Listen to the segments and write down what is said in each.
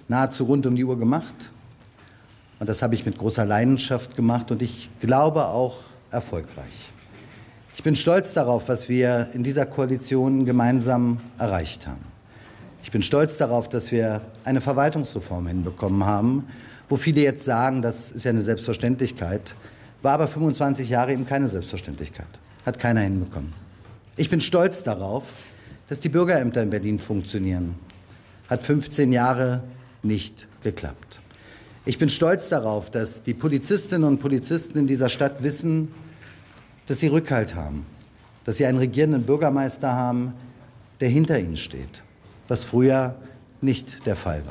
nahezu rund um die Uhr gemacht. Und das habe ich mit großer Leidenschaft gemacht und ich glaube auch erfolgreich. Ich bin stolz darauf, was wir in dieser Koalition gemeinsam erreicht haben. Ich bin stolz darauf, dass wir eine Verwaltungsreform hinbekommen haben, wo viele jetzt sagen, das ist ja eine Selbstverständlichkeit, war aber 25 Jahre eben keine Selbstverständlichkeit. Hat keiner hinbekommen. Ich bin stolz darauf, dass die Bürgerämter in Berlin funktionieren. Hat 15 Jahre nicht geklappt. Ich bin stolz darauf, dass die Polizistinnen und Polizisten in dieser Stadt wissen, dass sie Rückhalt haben, dass sie einen regierenden Bürgermeister haben, der hinter ihnen steht, was früher nicht der Fall war.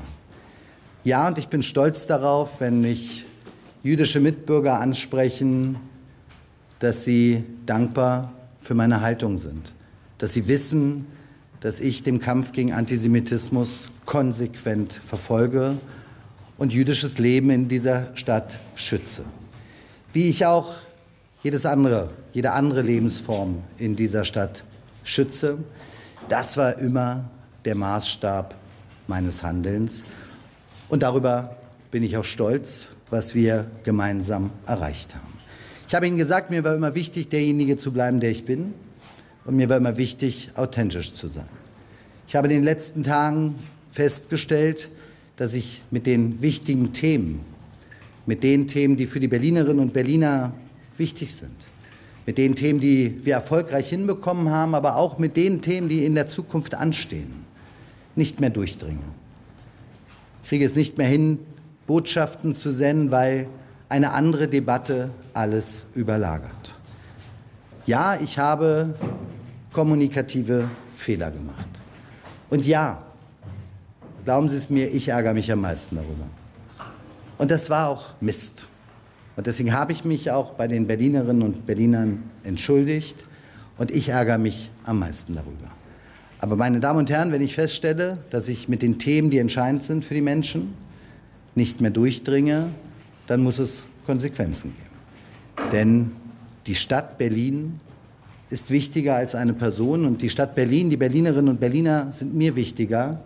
Ja, und ich bin stolz darauf, wenn mich jüdische Mitbürger ansprechen, dass sie dankbar für meine Haltung sind, dass sie wissen, dass ich den Kampf gegen Antisemitismus konsequent verfolge und jüdisches Leben in dieser Stadt schütze. Wie ich auch jede andere Lebensform in dieser Stadt schütze, das war immer der Maßstab meines Handelns. Und darüber bin ich auch stolz, was wir gemeinsam erreicht haben. Ich habe Ihnen gesagt, mir war immer wichtig, derjenige zu bleiben, der ich bin. Und mir war immer wichtig, authentisch zu sein. Ich habe in den letzten Tagen festgestellt, dass ich mit den wichtigen Themen, mit den Themen, die für die Berlinerinnen und Berliner wichtig sind, mit den Themen, die wir erfolgreich hinbekommen haben, aber auch mit den Themen, die in der Zukunft anstehen, nicht mehr durchdringe. Ich kriege es nicht mehr hin, Botschaften zu senden, weil eine andere Debatte alles überlagert. Ja, ich habe kommunikative Fehler gemacht. Und ja, glauben Sie es mir, ich ärgere mich am meisten darüber. Und das war auch Mist. Und deswegen habe ich mich auch bei den Berlinerinnen und Berlinern entschuldigt. Und ich ärgere mich am meisten darüber. Aber meine Damen und Herren, wenn ich feststelle, dass ich mit den Themen, die entscheidend sind für die Menschen, nicht mehr durchdringe, dann muss es Konsequenzen geben. Denn die Stadt Berlin ist wichtiger als eine Person. Und die Stadt Berlin, die Berlinerinnen und Berliner sind mir wichtiger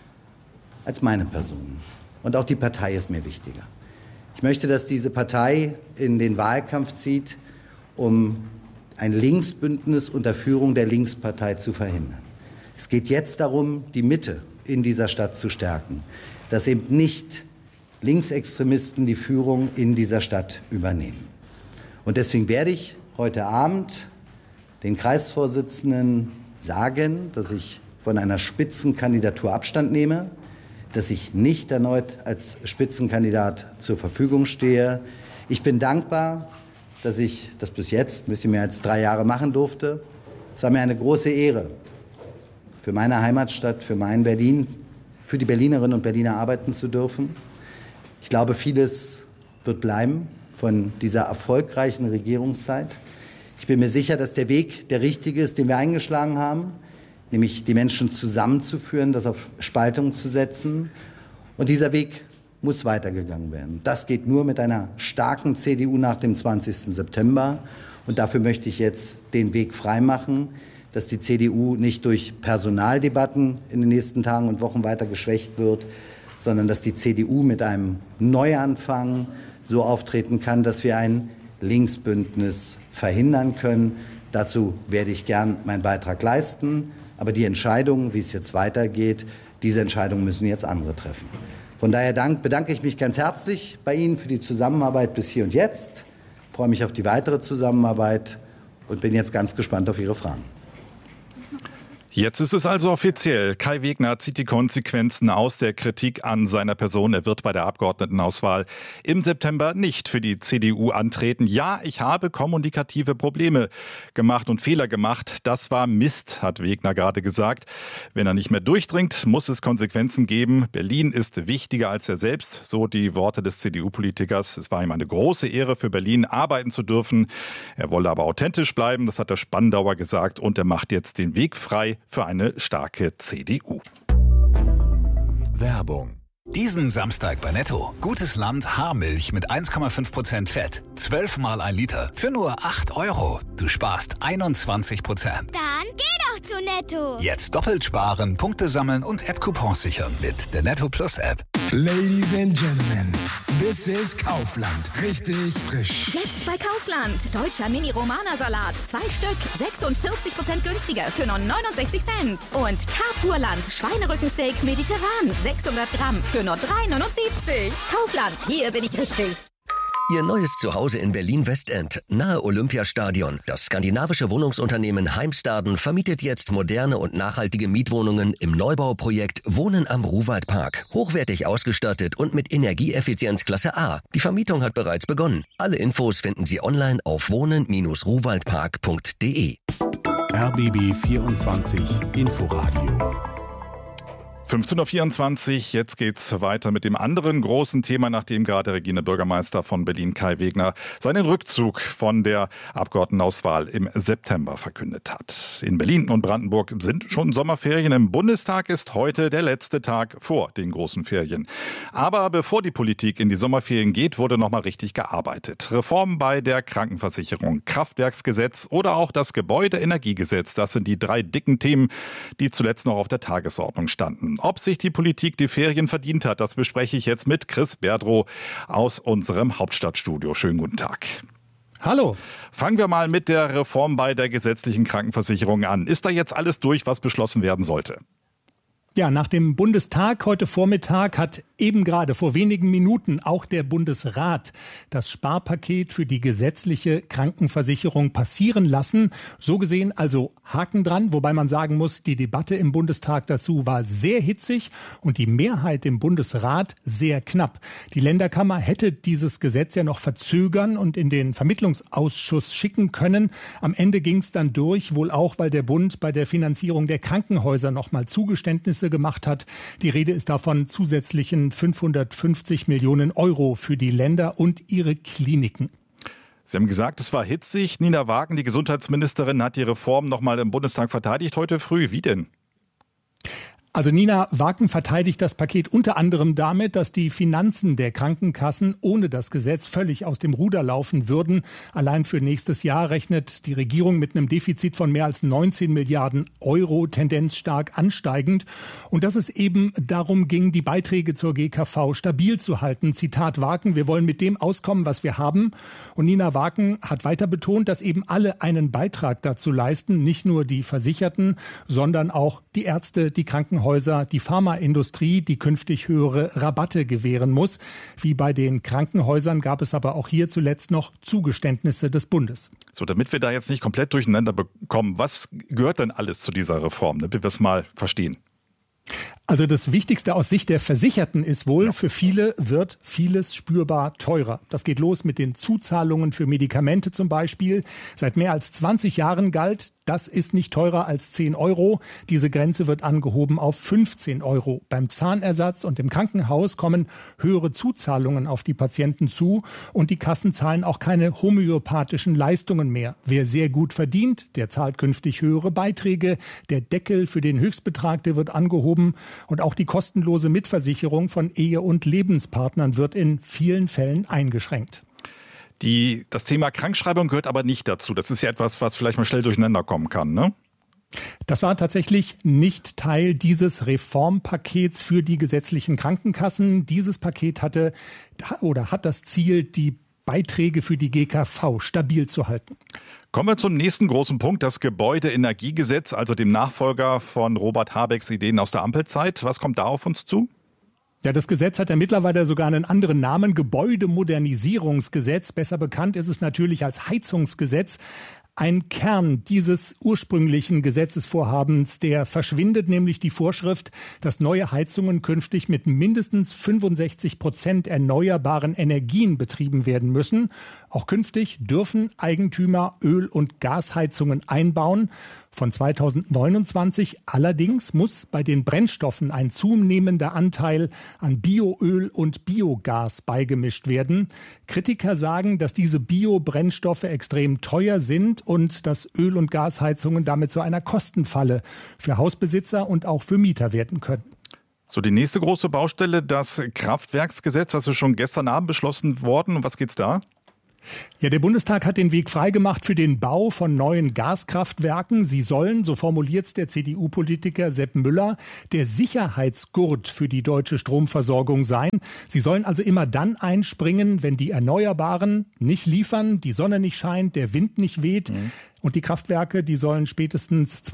als meine Person. Und auch die Partei ist mir wichtiger. Ich möchte, dass diese Partei in den Wahlkampf zieht, um ein Linksbündnis unter Führung der Linkspartei zu verhindern. Es geht jetzt darum, die Mitte in dieser Stadt zu stärken, dass eben nicht Linksextremisten die Führung in dieser Stadt übernehmen. Und deswegen werde ich heute Abend den Kreisvorsitzenden sagen, dass ich von einer Spitzenkandidatur Abstand nehme, dass ich nicht erneut als Spitzenkandidat zur Verfügung stehe. Ich bin dankbar, dass ich das bis jetzt ein bisschen mehr als 3 Jahre machen durfte. Es war mir eine große Ehre, für meine Heimatstadt, für mein Berlin, für die Berlinerinnen und Berliner arbeiten zu dürfen. Ich glaube, vieles wird bleiben von dieser erfolgreichen Regierungszeit. Ich bin mir sicher, dass der Weg der richtige ist, den wir eingeschlagen haben, nämlich die Menschen zusammenzuführen, das auf Spaltung zu setzen. Und dieser Weg muss weitergegangen werden. Das geht nur mit einer starken CDU nach dem 20. September. Und dafür möchte ich jetzt den Weg freimachen, dass die CDU nicht durch Personaldebatten in den nächsten Tagen und Wochen weiter geschwächt wird, sondern dass die CDU mit einem Neuanfang so auftreten kann, dass wir ein Linksbündnis verhindern können. Dazu werde ich gern meinen Beitrag leisten. Aber die Entscheidung, wie es jetzt weitergeht, diese Entscheidungen müssen jetzt andere treffen. Von daher bedanke ich mich ganz herzlich bei Ihnen für die Zusammenarbeit bis hier und jetzt. Ich freue mich auf die weitere Zusammenarbeit und bin jetzt ganz gespannt auf Ihre Fragen. Jetzt ist es also offiziell. Kai Wegner zieht die Konsequenzen aus der Kritik an seiner Person. Er wird bei der Abgeordnetenauswahl im September nicht für die CDU antreten. Ja, ich habe kommunikative Probleme gemacht und Fehler gemacht. Das war Mist, hat Wegner gerade gesagt. Wenn er nicht mehr durchdringt, muss es Konsequenzen geben. Berlin ist wichtiger als er selbst, so die Worte des CDU-Politikers. Es war ihm eine große Ehre, für Berlin arbeiten zu dürfen. Er wolle aber authentisch bleiben, das hat der Spandauer gesagt. Und er macht jetzt den Weg frei für eine starke CDU. Werbung. Diesen Samstag bei Netto. Gutes Land Haarmilch mit 1,5% Fett. 12 mal 1 Liter für nur 8 €. Du sparst 21%. Dann geh doch zu Netto. Jetzt doppelt sparen, Punkte sammeln und App-Coupons sichern mit der Netto Plus App. Ladies and Gentlemen, this is Kaufland. Richtig frisch. Jetzt bei Kaufland. Deutscher Mini-Romana-Salat. 2 Stück. 46% günstiger für nur 69 Cent. Und Carpurland. Schweinerückensteak mediterran. 600 Gramm für nur 3,79. Kaufland. Hier bin ich richtig. Ihr neues Zuhause in Berlin-Westend, nahe Olympiastadion. Das skandinavische Wohnungsunternehmen Heimstaden vermietet jetzt moderne und nachhaltige Mietwohnungen im Neubauprojekt Wohnen am Ruwaldpark. Hochwertig ausgestattet und mit Energieeffizienz Klasse A. Die Vermietung hat bereits begonnen. Alle Infos finden Sie online auf wohnen-ruwaldpark.de. RBB 24 Inforadio. 15.24 Uhr, jetzt geht's weiter mit dem anderen großen Thema, nachdem gerade Regierender Bürgermeister von Berlin Kai Wegner seinen Rückzug von der Abgeordnetenauswahl im September verkündet hat. In Berlin und Brandenburg sind schon Sommerferien. Im Bundestag ist heute der letzte Tag vor den großen Ferien. Aber bevor die Politik in die Sommerferien geht, wurde nochmal richtig gearbeitet. Reformen bei der Krankenversicherung, Kraftwerksgesetz oder auch das Gebäudeenergiegesetz. Das sind die 3 dicken Themen, die zuletzt noch auf der Tagesordnung standen. Ob sich die Politik die Ferien verdient hat, das bespreche ich jetzt mit Chris Berdrow aus unserem Hauptstadtstudio. Schönen guten Tag. Hallo. Fangen wir mal mit der Reform bei der gesetzlichen Krankenversicherung an. Ist da jetzt alles durch, was beschlossen werden sollte? Ja, nach dem Bundestag heute Vormittag hat eben gerade vor wenigen Minuten auch der Bundesrat das Sparpaket für die gesetzliche Krankenversicherung passieren lassen. So gesehen also Haken dran, wobei man sagen muss, die Debatte im Bundestag dazu war sehr hitzig und die Mehrheit im Bundesrat sehr knapp. Die Länderkammer hätte dieses Gesetz ja noch verzögern und in den Vermittlungsausschuss schicken können. Am Ende ging es dann durch, wohl auch, weil der Bund bei der Finanzierung der Krankenhäuser nochmal Zugeständnisse gemacht hat. Die Rede ist davon zusätzlichen 550 Millionen Euro für die Länder und ihre Kliniken. Sie haben gesagt, es war hitzig. Nina Wagen, die Gesundheitsministerin, hat die Reform nochmal im Bundestag verteidigt heute früh. Wie denn? Also Nina Wagen verteidigt das Paket unter anderem damit, dass die Finanzen der Krankenkassen ohne das Gesetz völlig aus dem Ruder laufen würden. Allein für nächstes Jahr rechnet die Regierung mit einem Defizit von mehr als 19 Milliarden Euro, Tendenz stark ansteigend. Und dass es eben darum ging, die Beiträge zur GKV stabil zu halten. Zitat Wagen, wir wollen mit dem auskommen, was wir haben. Und Nina Wagen hat weiter betont, dass eben alle einen Beitrag dazu leisten, nicht nur die Versicherten, sondern auch die Ärzte, die Krankenhäuser, die Pharmaindustrie, die künftig höhere Rabatte gewähren muss. Wie bei den Krankenhäusern gab es aber auch hier zuletzt noch Zugeständnisse des Bundes. So, damit wir da jetzt nicht komplett durcheinander bekommen, was gehört denn alles zu dieser Reform, damit wir es mal verstehen? Also das Wichtigste aus Sicht der Versicherten ist wohl, für viele wird vieles spürbar teurer. Das geht los mit den Zuzahlungen für Medikamente zum Beispiel. Seit mehr als 20 Jahren galt, das ist nicht teurer als 10 Euro. Diese Grenze wird angehoben auf 15 Euro. Beim Zahnersatz und im Krankenhaus kommen höhere Zuzahlungen auf die Patienten zu und die Kassen zahlen auch keine homöopathischen Leistungen mehr. Wer sehr gut verdient, der zahlt künftig höhere Beiträge. Der Deckel für den Höchstbetrag, der wird angehoben und auch die kostenlose Mitversicherung von Ehe- und Lebenspartnern wird in vielen Fällen eingeschränkt. Das Thema Krankschreibung gehört aber nicht dazu. Das ist ja etwas, was vielleicht mal schnell durcheinander kommen kann, ne? Das war tatsächlich nicht Teil dieses Reformpakets für die gesetzlichen Krankenkassen. Dieses Paket hat das Ziel, die Beiträge für die GKV stabil zu halten. Kommen wir zum nächsten großen Punkt, das Gebäudeenergiegesetz, also dem Nachfolger von Robert Habecks Ideen aus der Ampelzeit. Was kommt da auf uns zu? Ja, das Gesetz hat ja mittlerweile sogar einen anderen Namen, Gebäudemodernisierungsgesetz. Besser bekannt ist es natürlich als Heizungsgesetz. Ein Kern dieses ursprünglichen Gesetzesvorhabens, der verschwindet, nämlich die Vorschrift, dass neue Heizungen künftig mit mindestens 65% erneuerbaren Energien betrieben werden müssen. Auch künftig dürfen Eigentümer Öl- und Gasheizungen einbauen. Von 2029 allerdings muss bei den Brennstoffen ein zunehmender Anteil an Bioöl und Biogas beigemischt werden. Kritiker sagen, dass diese Biobrennstoffe extrem teuer sind und dass Öl- und Gasheizungen damit zu einer Kostenfalle für Hausbesitzer und auch für Mieter werden können. So, die nächste große Baustelle, das Kraftwerksgesetz, das ist schon gestern Abend beschlossen worden. Um was geht's da? Ja, der Bundestag hat den Weg freigemacht für den Bau von neuen Gaskraftwerken. Sie sollen, so formuliert es der CDU-Politiker Sepp Müller, der Sicherheitsgurt für die deutsche Stromversorgung sein. Sie sollen also immer dann einspringen, wenn die Erneuerbaren nicht liefern, die Sonne nicht scheint, der Wind nicht weht. Und die Kraftwerke, die sollen spätestens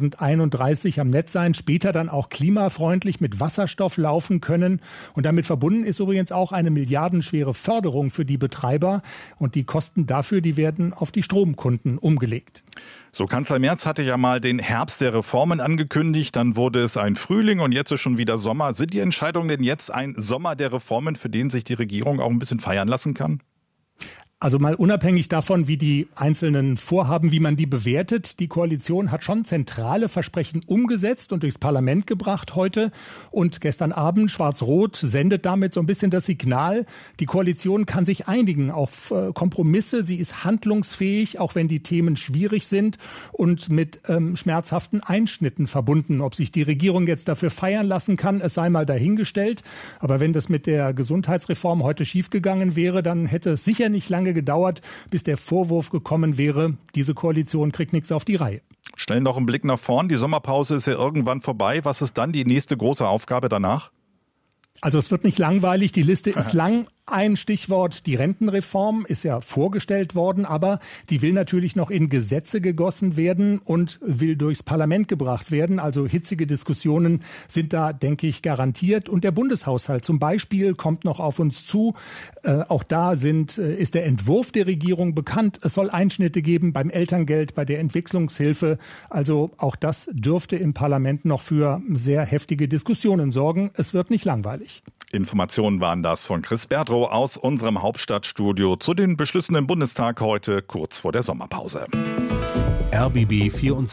2031 am Netz sein, später dann auch klimafreundlich mit Wasserstoff laufen können. Und damit verbunden ist übrigens auch eine milliardenschwere Förderung für die Betreiber. Und die Kosten dafür, die werden auf die Stromkunden umgelegt. So, Kanzler Merz hatte ja mal den Herbst der Reformen angekündigt, dann wurde es ein Frühling und jetzt ist schon wieder Sommer. Sind die Entscheidungen denn jetzt ein Sommer der Reformen, für den sich die Regierung auch ein bisschen feiern lassen kann? Also mal unabhängig davon, wie die einzelnen Vorhaben, wie man die bewertet, die Koalition hat schon zentrale Versprechen umgesetzt und durchs Parlament gebracht heute. Und gestern Abend, Schwarz-Rot sendet damit so ein bisschen das Signal, die Koalition kann sich einigen auf Kompromisse. Sie ist handlungsfähig, auch wenn die Themen schwierig sind und mit schmerzhaften Einschnitten verbunden. Ob sich die Regierung jetzt dafür feiern lassen kann, es sei mal dahingestellt. Aber wenn das mit der Gesundheitsreform heute schiefgegangen wäre, dann hätte es sicher nicht lange gedauert, bis der Vorwurf gekommen wäre, diese Koalition kriegt nichts auf die Reihe. Schnell noch einen Blick nach vorn. Die Sommerpause ist ja irgendwann vorbei. Was ist dann die nächste große Aufgabe danach? Also es wird nicht langweilig, die Liste ist lang. Ein Stichwort, die Rentenreform ist ja vorgestellt worden, aber die will natürlich noch in Gesetze gegossen werden und will durchs Parlament gebracht werden. Also hitzige Diskussionen sind da, denke ich, garantiert. Und der Bundeshaushalt zum Beispiel kommt noch auf uns zu. Auch da ist der Entwurf der Regierung bekannt. Es soll Einschnitte geben beim Elterngeld, bei der Entwicklungshilfe. Also auch das dürfte im Parlament noch für sehr heftige Diskussionen sorgen. Es wird nicht langweilig. Informationen waren das von Chris Berdrow aus unserem Hauptstadtstudio zu den Beschlüssen im Bundestag heute kurz vor der Sommerpause. RBB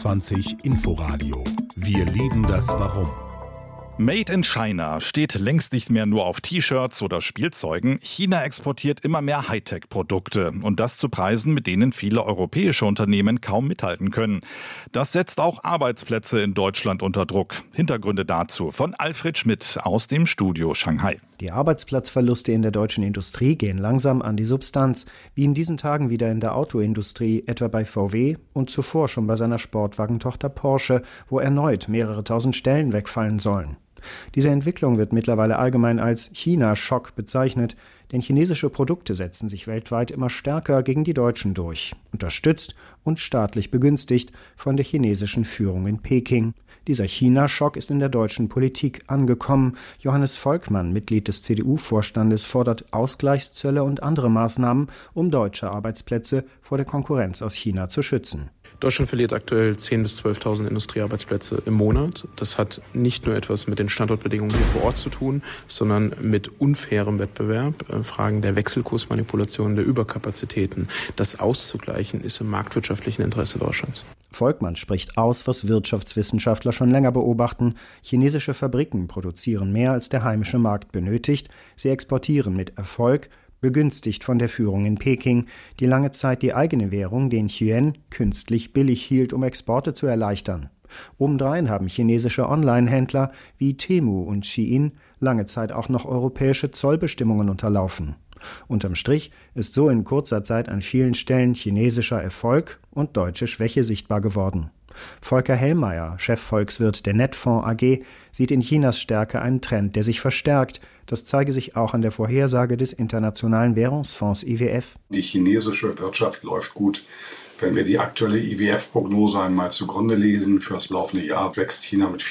24 Inforadio. Wir lieben das Warum. Made in China steht längst nicht mehr nur auf T-Shirts oder Spielzeugen. China exportiert immer mehr Hightech-Produkte und das zu Preisen, mit denen viele europäische Unternehmen kaum mithalten können. Das setzt auch Arbeitsplätze in Deutschland unter Druck. Hintergründe dazu von Alfred Schmidt aus dem Studio Shanghai. Die Arbeitsplatzverluste in der deutschen Industrie gehen langsam an die Substanz, wie in diesen Tagen wieder in der Autoindustrie, etwa bei VW und zuvor schon bei seiner Sportwagentochter Porsche, wo erneut mehrere tausend Stellen wegfallen sollen. Diese Entwicklung wird mittlerweile allgemein als China-Schock bezeichnet, denn chinesische Produkte setzen sich weltweit immer stärker gegen die deutschen durch, unterstützt und staatlich begünstigt von der chinesischen Führung in Peking. Dieser China-Schock ist in der deutschen Politik angekommen. Johannes Volkmann, Mitglied des CDU-Vorstandes, fordert Ausgleichszölle und andere Maßnahmen, um deutsche Arbeitsplätze vor der Konkurrenz aus China zu schützen. Deutschland verliert aktuell 10.000 bis 12.000 Industriearbeitsplätze im Monat. Das hat nicht nur etwas mit den Standortbedingungen hier vor Ort zu tun, sondern mit unfairem Wettbewerb, Fragen der Wechselkursmanipulation, der Überkapazitäten. Das auszugleichen ist im marktwirtschaftlichen Interesse Deutschlands. Volkmann spricht aus, was Wirtschaftswissenschaftler schon länger beobachten. Chinesische Fabriken produzieren mehr, als der heimische Markt benötigt. Sie exportieren mit Erfolg, begünstigt von der Führung in Peking, die lange Zeit die eigene Währung, den Yuan, künstlich billig hielt, um Exporte zu erleichtern. Obendrein haben chinesische Online-Händler wie Temu und Shein lange Zeit auch noch europäische Zollbestimmungen unterlaufen. Unterm Strich ist so in kurzer Zeit an vielen Stellen chinesischer Erfolg und deutsche Schwäche sichtbar geworden. Volker Hellmeier, Chefvolkswirt der Netfonds AG, sieht in Chinas Stärke einen Trend, der sich verstärkt. Das zeige sich auch an der Vorhersage des Internationalen Währungsfonds IWF. Die chinesische Wirtschaft läuft gut. Wenn wir die aktuelle IWF-Prognose einmal zugrunde lesen, für das laufende Jahr wächst China mit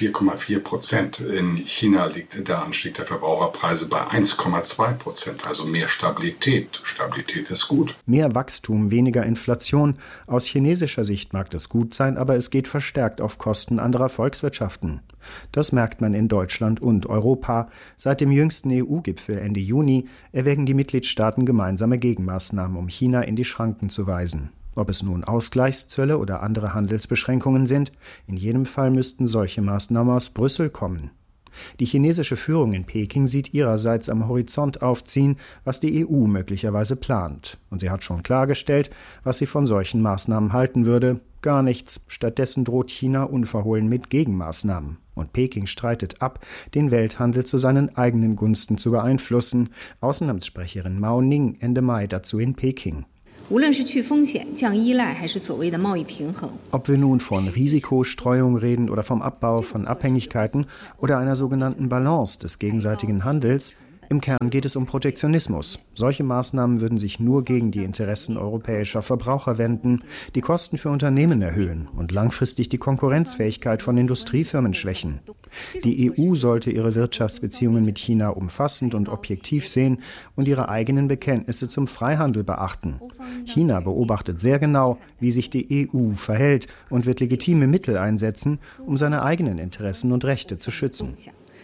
4,4%. In China liegt der Anstieg der Verbraucherpreise bei 1,2%, also mehr Stabilität. Stabilität ist gut. Mehr Wachstum, weniger Inflation. Aus chinesischer Sicht mag das gut sein, aber es geht verstärkt auf Kosten anderer Volkswirtschaften. Das merkt man in Deutschland und Europa. Seit dem jüngsten EU-Gipfel Ende Juni erwägen die Mitgliedstaaten gemeinsame Gegenmaßnahmen, um China in die Schranken zu weisen. Ob es nun Ausgleichszölle oder andere Handelsbeschränkungen sind, in jedem Fall müssten solche Maßnahmen aus Brüssel kommen. Die chinesische Führung in Peking sieht ihrerseits am Horizont aufziehen, was die EU möglicherweise plant. Und sie hat schon klargestellt, was sie von solchen Maßnahmen halten würde. Gar nichts. Stattdessen droht China unverhohlen mit Gegenmaßnahmen. Und Peking streitet ab, den Welthandel zu seinen eigenen Gunsten zu beeinflussen. Außenamtssprecherin Mao Ning Ende Mai dazu in Peking. Ob wir nun von Risikostreuung reden oder vom Abbau von Abhängigkeiten oder einer sogenannten Balance des gegenseitigen Handels, im Kern geht es um Protektionismus. Solche Maßnahmen würden sich nur gegen die Interessen europäischer Verbraucher wenden, die Kosten für Unternehmen erhöhen und langfristig die Konkurrenzfähigkeit von Industriefirmen schwächen. Die EU sollte ihre Wirtschaftsbeziehungen mit China umfassend und objektiv sehen und ihre eigenen Bekenntnisse zum Freihandel beachten. China beobachtet sehr genau, wie sich die EU verhält und wird legitime Mittel einsetzen, um seine eigenen Interessen und Rechte zu schützen.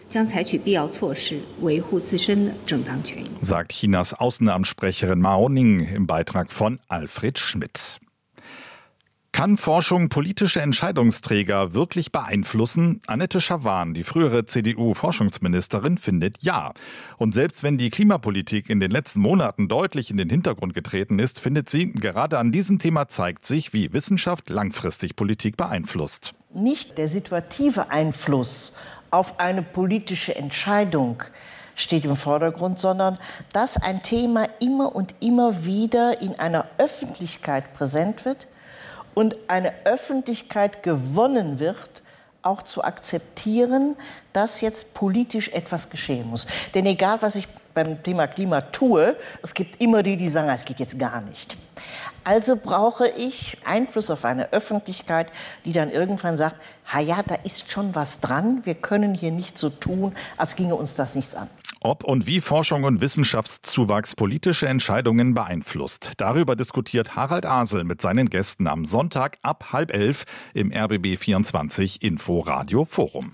Sagt Chinas Außenamtssprecherin Mao Ning im Beitrag von Alfred Schmidt. Kann Forschung politische Entscheidungsträger wirklich beeinflussen? Annette Schawan, die frühere CDU-Forschungsministerin, findet ja. Und selbst wenn die Klimapolitik in den letzten Monaten deutlich in den Hintergrund getreten ist, findet sie, gerade an diesem Thema zeigt sich, wie Wissenschaft langfristig Politik beeinflusst. Nicht der situative Einfluss auf eine politische Entscheidung steht im Vordergrund, sondern dass ein Thema immer und immer wieder in einer Öffentlichkeit präsent wird und eine Öffentlichkeit gewonnen wird, auch zu akzeptieren, dass jetzt politisch etwas geschehen muss. Denn egal, was ich beim Thema Klima tue, es gibt immer die sagen, es geht jetzt gar nicht. Also brauche ich Einfluss auf eine Öffentlichkeit, die dann irgendwann sagt, ja, da ist schon was dran, wir können hier nicht so tun, als ginge uns das nichts an. Ob und wie Forschung und Wissenschaftszuwachs politische Entscheidungen beeinflusst. Darüber diskutiert Harald Asel mit seinen Gästen am Sonntag ab 10:30 im RBB 24 Inforadio Forum.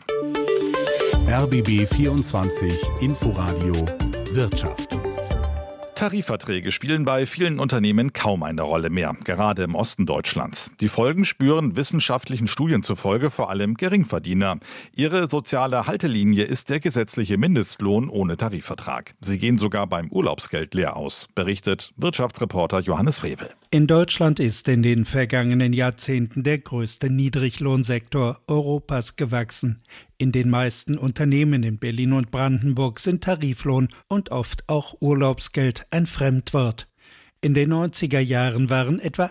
RBB 24 Inforadio Wirtschaft. Tarifverträge spielen bei vielen Unternehmen kaum eine Rolle mehr, gerade im Osten Deutschlands. Die Folgen spüren wissenschaftlichen Studien zufolge vor allem Geringverdiener. Ihre soziale Haltelinie ist der gesetzliche Mindestlohn ohne Tarifvertrag. Sie gehen sogar beim Urlaubsgeld leer aus, berichtet Wirtschaftsreporter Johannes Frevel. In Deutschland ist in den vergangenen Jahrzehnten der größte Niedriglohnsektor Europas gewachsen. In den meisten Unternehmen in Berlin und Brandenburg sind Tariflohn und oft auch Urlaubsgeld ein Fremdwort. In den 90er Jahren waren etwa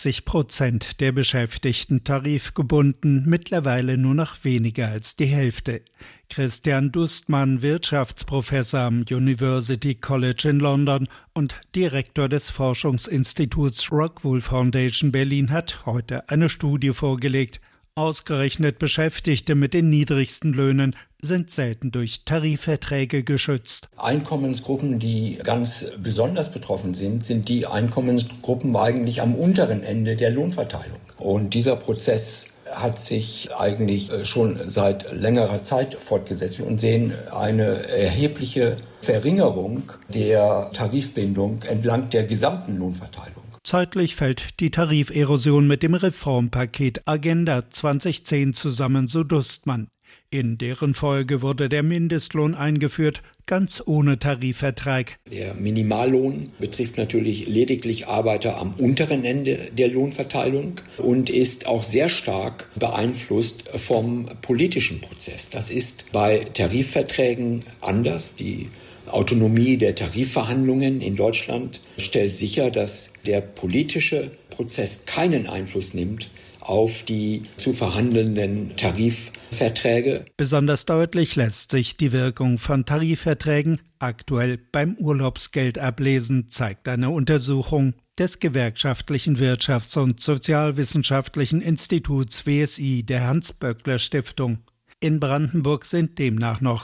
80% der Beschäftigten tarifgebunden, mittlerweile nur noch weniger als die Hälfte. Christian Dustmann, Wirtschaftsprofessor am University College in London und Direktor des Forschungsinstituts Rockwool Foundation Berlin, hat heute eine Studie vorgelegt. Ausgerechnet Beschäftigte mit den niedrigsten Löhnen sind selten durch Tarifverträge geschützt. Einkommensgruppen, die ganz besonders betroffen sind, sind die Einkommensgruppen eigentlich am unteren Ende der Lohnverteilung. Und dieser Prozess hat sich eigentlich schon seit längerer Zeit fortgesetzt und sehen eine erhebliche Verringerung der Tarifbindung entlang der gesamten Lohnverteilung. Zeitlich fällt die Tariferosion mit dem Reformpaket Agenda 2010 zusammen, so Dustmann. In deren Folge wurde der Mindestlohn eingeführt, ganz ohne Tarifvertrag. Der Minimallohn betrifft natürlich lediglich Arbeiter am unteren Ende der Lohnverteilung und ist auch sehr stark beeinflusst vom politischen Prozess. Das ist bei Tarifverträgen anders. Die Autonomie der Tarifverhandlungen in Deutschland stellt sicher, dass der politische Prozess keinen Einfluss nimmt auf die zu verhandelnden Tarifverträge. Besonders deutlich lässt sich die Wirkung von Tarifverträgen aktuell beim Urlaubsgeld ablesen, zeigt eine Untersuchung des Gewerkschaftlichen Wirtschafts- und Sozialwissenschaftlichen Instituts WSI der Hans-Böckler-Stiftung. In Brandenburg sind demnach noch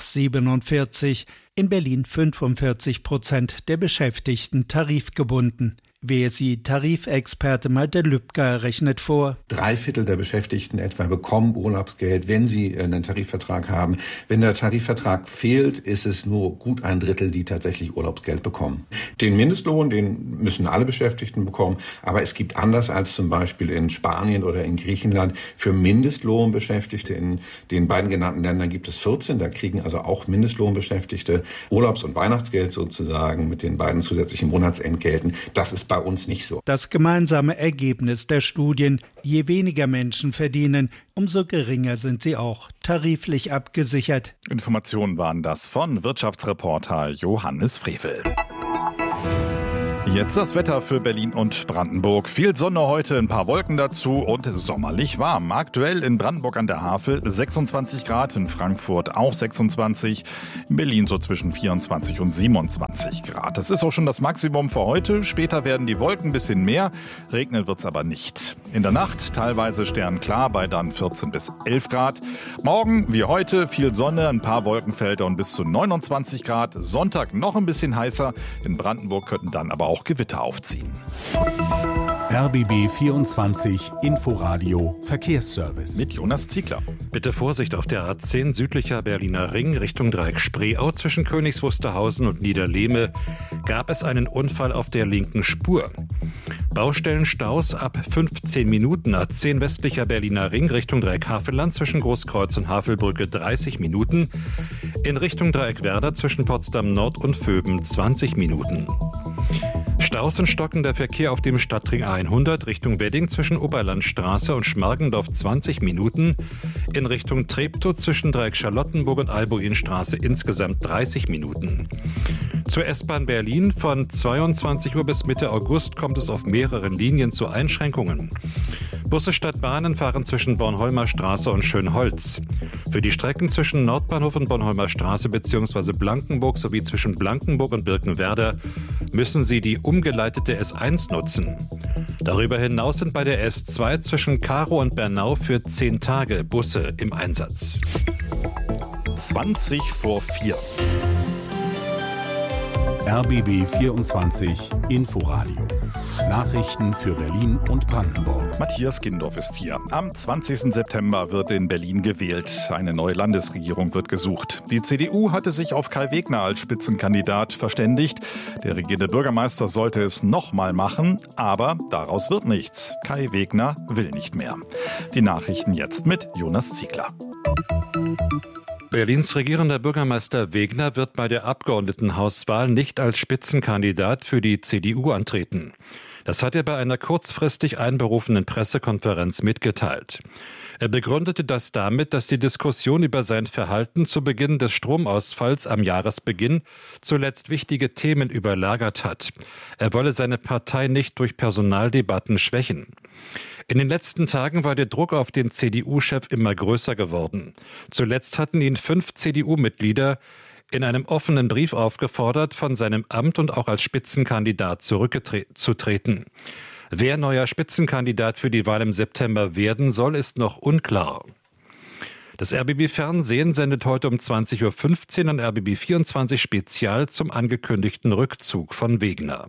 47, in Berlin 45% der Beschäftigten tarifgebunden. WSI-Tarifexperte Malte Lübcker rechnet vor: 3/4 der Beschäftigten etwa bekommen Urlaubsgeld, wenn sie einen Tarifvertrag haben. Wenn der Tarifvertrag fehlt, ist es nur gut 1/3, die tatsächlich Urlaubsgeld bekommen. Den Mindestlohn, den müssen alle Beschäftigten bekommen, aber es gibt anders als zum Beispiel in Spanien oder in Griechenland für Mindestlohnbeschäftigte. In den beiden genannten Ländern gibt es 14, da kriegen also auch Mindestlohnbeschäftigte Urlaubs- und Weihnachtsgeld sozusagen mit den beiden zusätzlichen Monatsentgelten. Das ist bei uns nicht so. Das gemeinsame Ergebnis der Studien: Je weniger Menschen verdienen, umso geringer sind sie auch tariflich abgesichert. Informationen waren das von Wirtschaftsreporter Johannes Frevel. Jetzt das Wetter für Berlin und Brandenburg. Viel Sonne heute, ein paar Wolken dazu und sommerlich warm. Aktuell in Brandenburg an der Havel 26 Grad, in Frankfurt auch 26, in Berlin so zwischen 24 und 27 Grad. Das ist auch schon das Maximum für heute. Später werden die Wolken ein bisschen mehr, regnen wird's aber nicht. In der Nacht teilweise sternklar bei dann 14 bis 11 Grad. Morgen wie heute viel Sonne, ein paar Wolkenfelder und bis zu 29 Grad. Sonntag noch ein bisschen heißer. In Brandenburg könnten dann aber auch Gewitter aufziehen. RBB 24 Inforadio Verkehrsservice. Mit Jonas Ziegler. Bitte Vorsicht auf der A10 südlicher Berliner Ring Richtung Dreieck Spreeau zwischen Königs Wusterhausen und Niederlehme gab es einen Unfall auf der linken Spur. Baustellenstaus ab 15 Minuten. A10 westlicher Berliner Ring Richtung Dreieck Havelland zwischen Großkreuz und Havelbrücke 30 Minuten. In Richtung Dreieck Werder zwischen Potsdam Nord und Vöben 20 Minuten. Staus und stockender Verkehr auf dem Stadtring A100 Richtung Wedding zwischen Oberlandstraße und Schmargendorf 20 Minuten. In Richtung Treptow zwischen Dreieck Charlottenburg und Albuinstraße insgesamt 30 Minuten. Zur S-Bahn Berlin von 22 Uhr bis Mitte August kommt es auf mehreren Linien zu Einschränkungen. Busse statt Bahnen fahren zwischen Bornholmer Straße und Schönholz. Für die Strecken zwischen Nordbahnhof und Bornholmer Straße bzw. Blankenburg sowie zwischen Blankenburg und Birkenwerder müssen Sie die umgeleitete S1 nutzen. Darüber hinaus sind bei der S2 zwischen Karow und Bernau für 10 Tage Busse im Einsatz. 20 vor 4. RBB 24 Inforadio. Nachrichten für Berlin und Brandenburg. Matthias Gindorf ist hier. Am 20. September wird in Berlin gewählt. Eine neue Landesregierung wird gesucht. Die CDU hatte sich auf Kai Wegner als Spitzenkandidat verständigt. Der regierende Bürgermeister sollte es nochmal machen, aber daraus wird nichts. Kai Wegner will nicht mehr. Die Nachrichten jetzt mit Jonas Ziegler. Berlins regierender Bürgermeister Wegner wird bei der Abgeordnetenhauswahl nicht als Spitzenkandidat für die CDU antreten. Das hat er bei einer kurzfristig einberufenen Pressekonferenz mitgeteilt. Er begründete das damit, dass die Diskussion über sein Verhalten zu Beginn des Stromausfalls am Jahresbeginn zuletzt wichtige Themen überlagert hat. Er wolle seine Partei nicht durch Personaldebatten schwächen. In den letzten Tagen war der Druck auf den CDU-Chef immer größer geworden. Zuletzt hatten ihn 5 CDU-Mitglieder in einem offenen Brief aufgefordert, von seinem Amt und auch als Spitzenkandidat zurückzutreten. Wer neuer Spitzenkandidat für die Wahl im September werden soll, ist noch unklar. Das RBB Fernsehen sendet heute um 20.15 Uhr an RBB 24 Spezial zum angekündigten Rückzug von Wegner.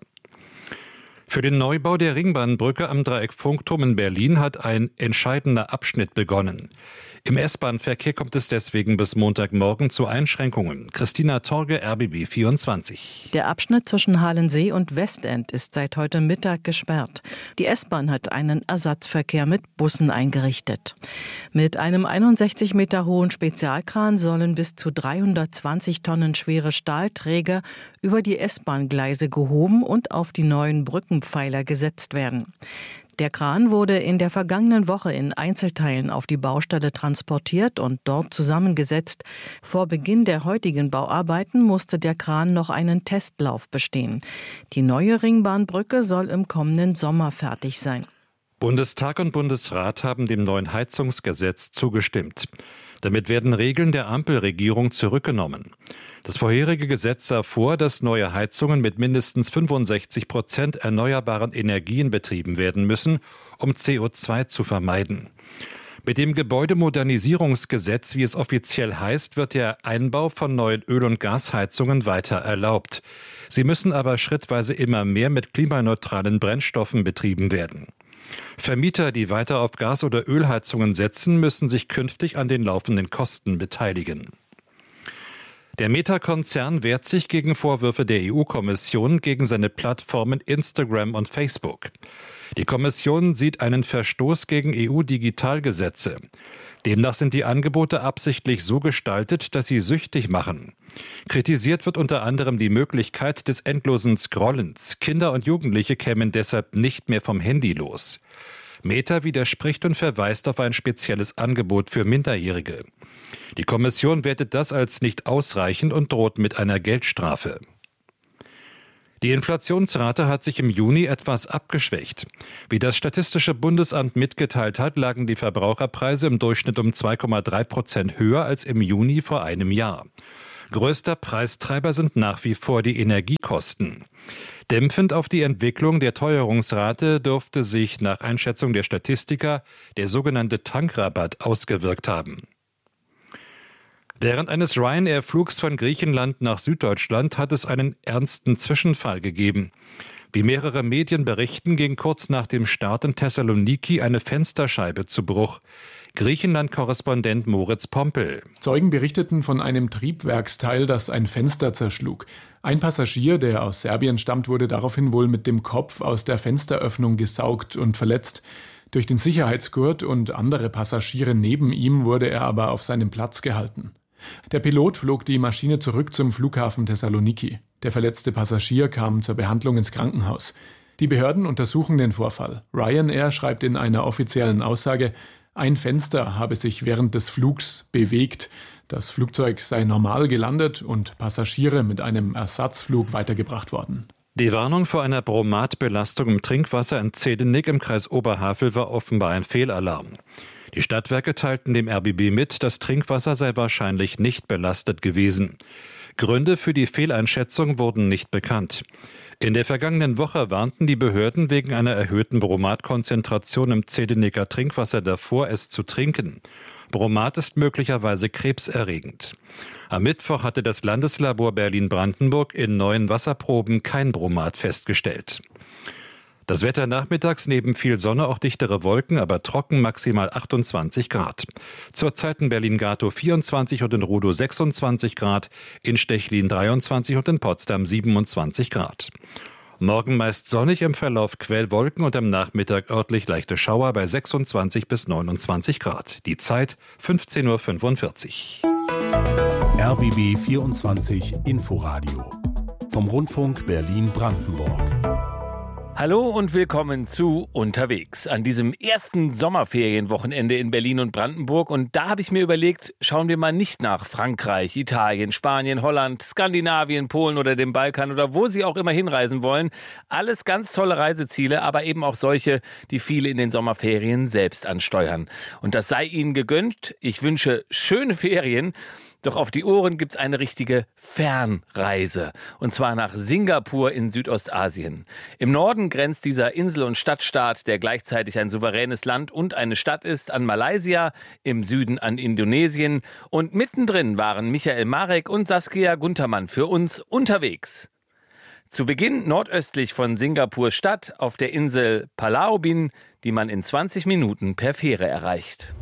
Für den Neubau der Ringbahnbrücke am Dreieck Funkturm in Berlin hat ein entscheidender Abschnitt begonnen. Im S-Bahn-Verkehr kommt es deswegen bis Montagmorgen zu Einschränkungen. Christina Torge, RBB 24. Der Abschnitt zwischen Halensee und Westend ist seit heute Mittag gesperrt. Die S-Bahn hat einen Ersatzverkehr mit Bussen eingerichtet. Mit einem 61 Meter hohen Spezialkran sollen bis zu 320 Tonnen schwere Stahlträger über die S-Bahn-Gleise gehoben und auf die neuen Brückenpfeiler gesetzt werden. Der Kran wurde in der vergangenen Woche in Einzelteilen auf die Baustelle transportiert und dort zusammengesetzt. Vor Beginn der heutigen Bauarbeiten musste der Kran noch einen Testlauf bestehen. Die neue Ringbahnbrücke soll im kommenden Sommer fertig sein. Bundestag und Bundesrat haben dem neuen Heizungsgesetz zugestimmt. Damit werden Regeln der Ampelregierung zurückgenommen. Das vorherige Gesetz sah vor, dass neue Heizungen mit mindestens 65% erneuerbaren Energien betrieben werden müssen, um CO2 zu vermeiden. Mit dem Gebäudemodernisierungsgesetz, wie es offiziell heißt, wird der Einbau von neuen Öl- und Gasheizungen weiter erlaubt. Sie müssen aber schrittweise immer mehr mit klimaneutralen Brennstoffen betrieben werden. Vermieter, die weiter auf Gas- oder Ölheizungen setzen, müssen sich künftig an den laufenden Kosten beteiligen. Der Meta-Konzern wehrt sich gegen Vorwürfe der EU-Kommission gegen seine Plattformen Instagram und Facebook. Die Kommission sieht einen Verstoß gegen EU-Digitalgesetze. Demnach sind die Angebote absichtlich so gestaltet, dass sie süchtig machen. Kritisiert wird unter anderem die Möglichkeit des endlosen Scrollens. Kinder und Jugendliche kämen deshalb nicht mehr vom Handy los. Meta widerspricht und verweist auf ein spezielles Angebot für Minderjährige. Die Kommission wertet das als nicht ausreichend und droht mit einer Geldstrafe. Die Inflationsrate hat sich im Juni etwas abgeschwächt. Wie das Statistische Bundesamt mitgeteilt hat, lagen die Verbraucherpreise im Durchschnitt um 2,3% höher als im Juni vor einem Jahr. Größter Preistreiber sind nach wie vor die Energiekosten. Dämpfend auf die Entwicklung der Teuerungsrate dürfte sich nach Einschätzung der Statistiker der sogenannte Tankrabatt ausgewirkt haben. Während eines Ryanair-Flugs von Griechenland nach Süddeutschland hat es einen ernsten Zwischenfall gegeben. Wie mehrere Medien berichten, ging kurz nach dem Start in Thessaloniki eine Fensterscheibe zu Bruch. Griechenland-Korrespondent Moritz Pompel. Zeugen berichteten von einem Triebwerksteil, das ein Fenster zerschlug. Ein Passagier, der aus Serbien stammt, wurde daraufhin wohl mit dem Kopf aus der Fensteröffnung gesaugt und verletzt. Durch den Sicherheitsgurt und andere Passagiere neben ihm wurde er aber auf seinem Platz gehalten. Der Pilot flog die Maschine zurück zum Flughafen Thessaloniki. Der verletzte Passagier kam zur Behandlung ins Krankenhaus. Die Behörden untersuchen den Vorfall. Ryanair schreibt in einer offiziellen Aussage, ein Fenster habe sich während des Flugs bewegt. Das Flugzeug sei normal gelandet und Passagiere mit einem Ersatzflug weitergebracht worden. Die Warnung vor einer Bromatbelastung im Trinkwasser in Zedinik im Kreis Oberhavel war offenbar ein Fehlalarm. Die Stadtwerke teilten dem RBB mit, das Trinkwasser sei wahrscheinlich nicht belastet gewesen. Gründe für die Fehleinschätzung wurden nicht bekannt. In der vergangenen Woche warnten die Behörden wegen einer erhöhten Bromatkonzentration im Zedeniker Trinkwasser davor, es zu trinken. Bromat ist möglicherweise krebserregend. Am Mittwoch hatte das Landeslabor Berlin-Brandenburg in 9 Wasserproben kein Bromat festgestellt. Das Wetter nachmittags neben viel Sonne auch dichtere Wolken, aber trocken, maximal 28 Grad. Zurzeit in Berlin-Gatow 24 und in Rudow 26 Grad, in Stechlin 23 und in Potsdam 27 Grad. Morgen meist sonnig, im Verlauf Quellwolken und am Nachmittag örtlich leichte Schauer bei 26 bis 29 Grad. Die Zeit 15:45 Uhr. RBB 24 Inforadio vom Rundfunk Berlin-Brandenburg. Hallo und willkommen zu Unterwegs an diesem ersten Sommerferienwochenende in Berlin und Brandenburg. Und da habe ich mir überlegt, schauen wir mal nicht nach Frankreich, Italien, Spanien, Holland, Skandinavien, Polen oder dem Balkan oder wo Sie auch immer hinreisen wollen. Alles ganz tolle Reiseziele, aber eben auch solche, die viele in den Sommerferien selbst ansteuern. Und das sei Ihnen gegönnt. Ich wünsche schöne Ferien. Doch auf die Ohren gibt's eine richtige Fernreise. Und zwar nach Singapur in Südostasien. Im Norden grenzt dieser Insel- und Stadtstaat, der gleichzeitig ein souveränes Land und eine Stadt ist, an Malaysia, im Süden an Indonesien. Und mittendrin waren Michael Marek und Saskia Guntermann für uns unterwegs. Zu Beginn nordöstlich von Singapur Stadt auf der Insel Palaubin, die man in 20 Minuten per Fähre erreicht.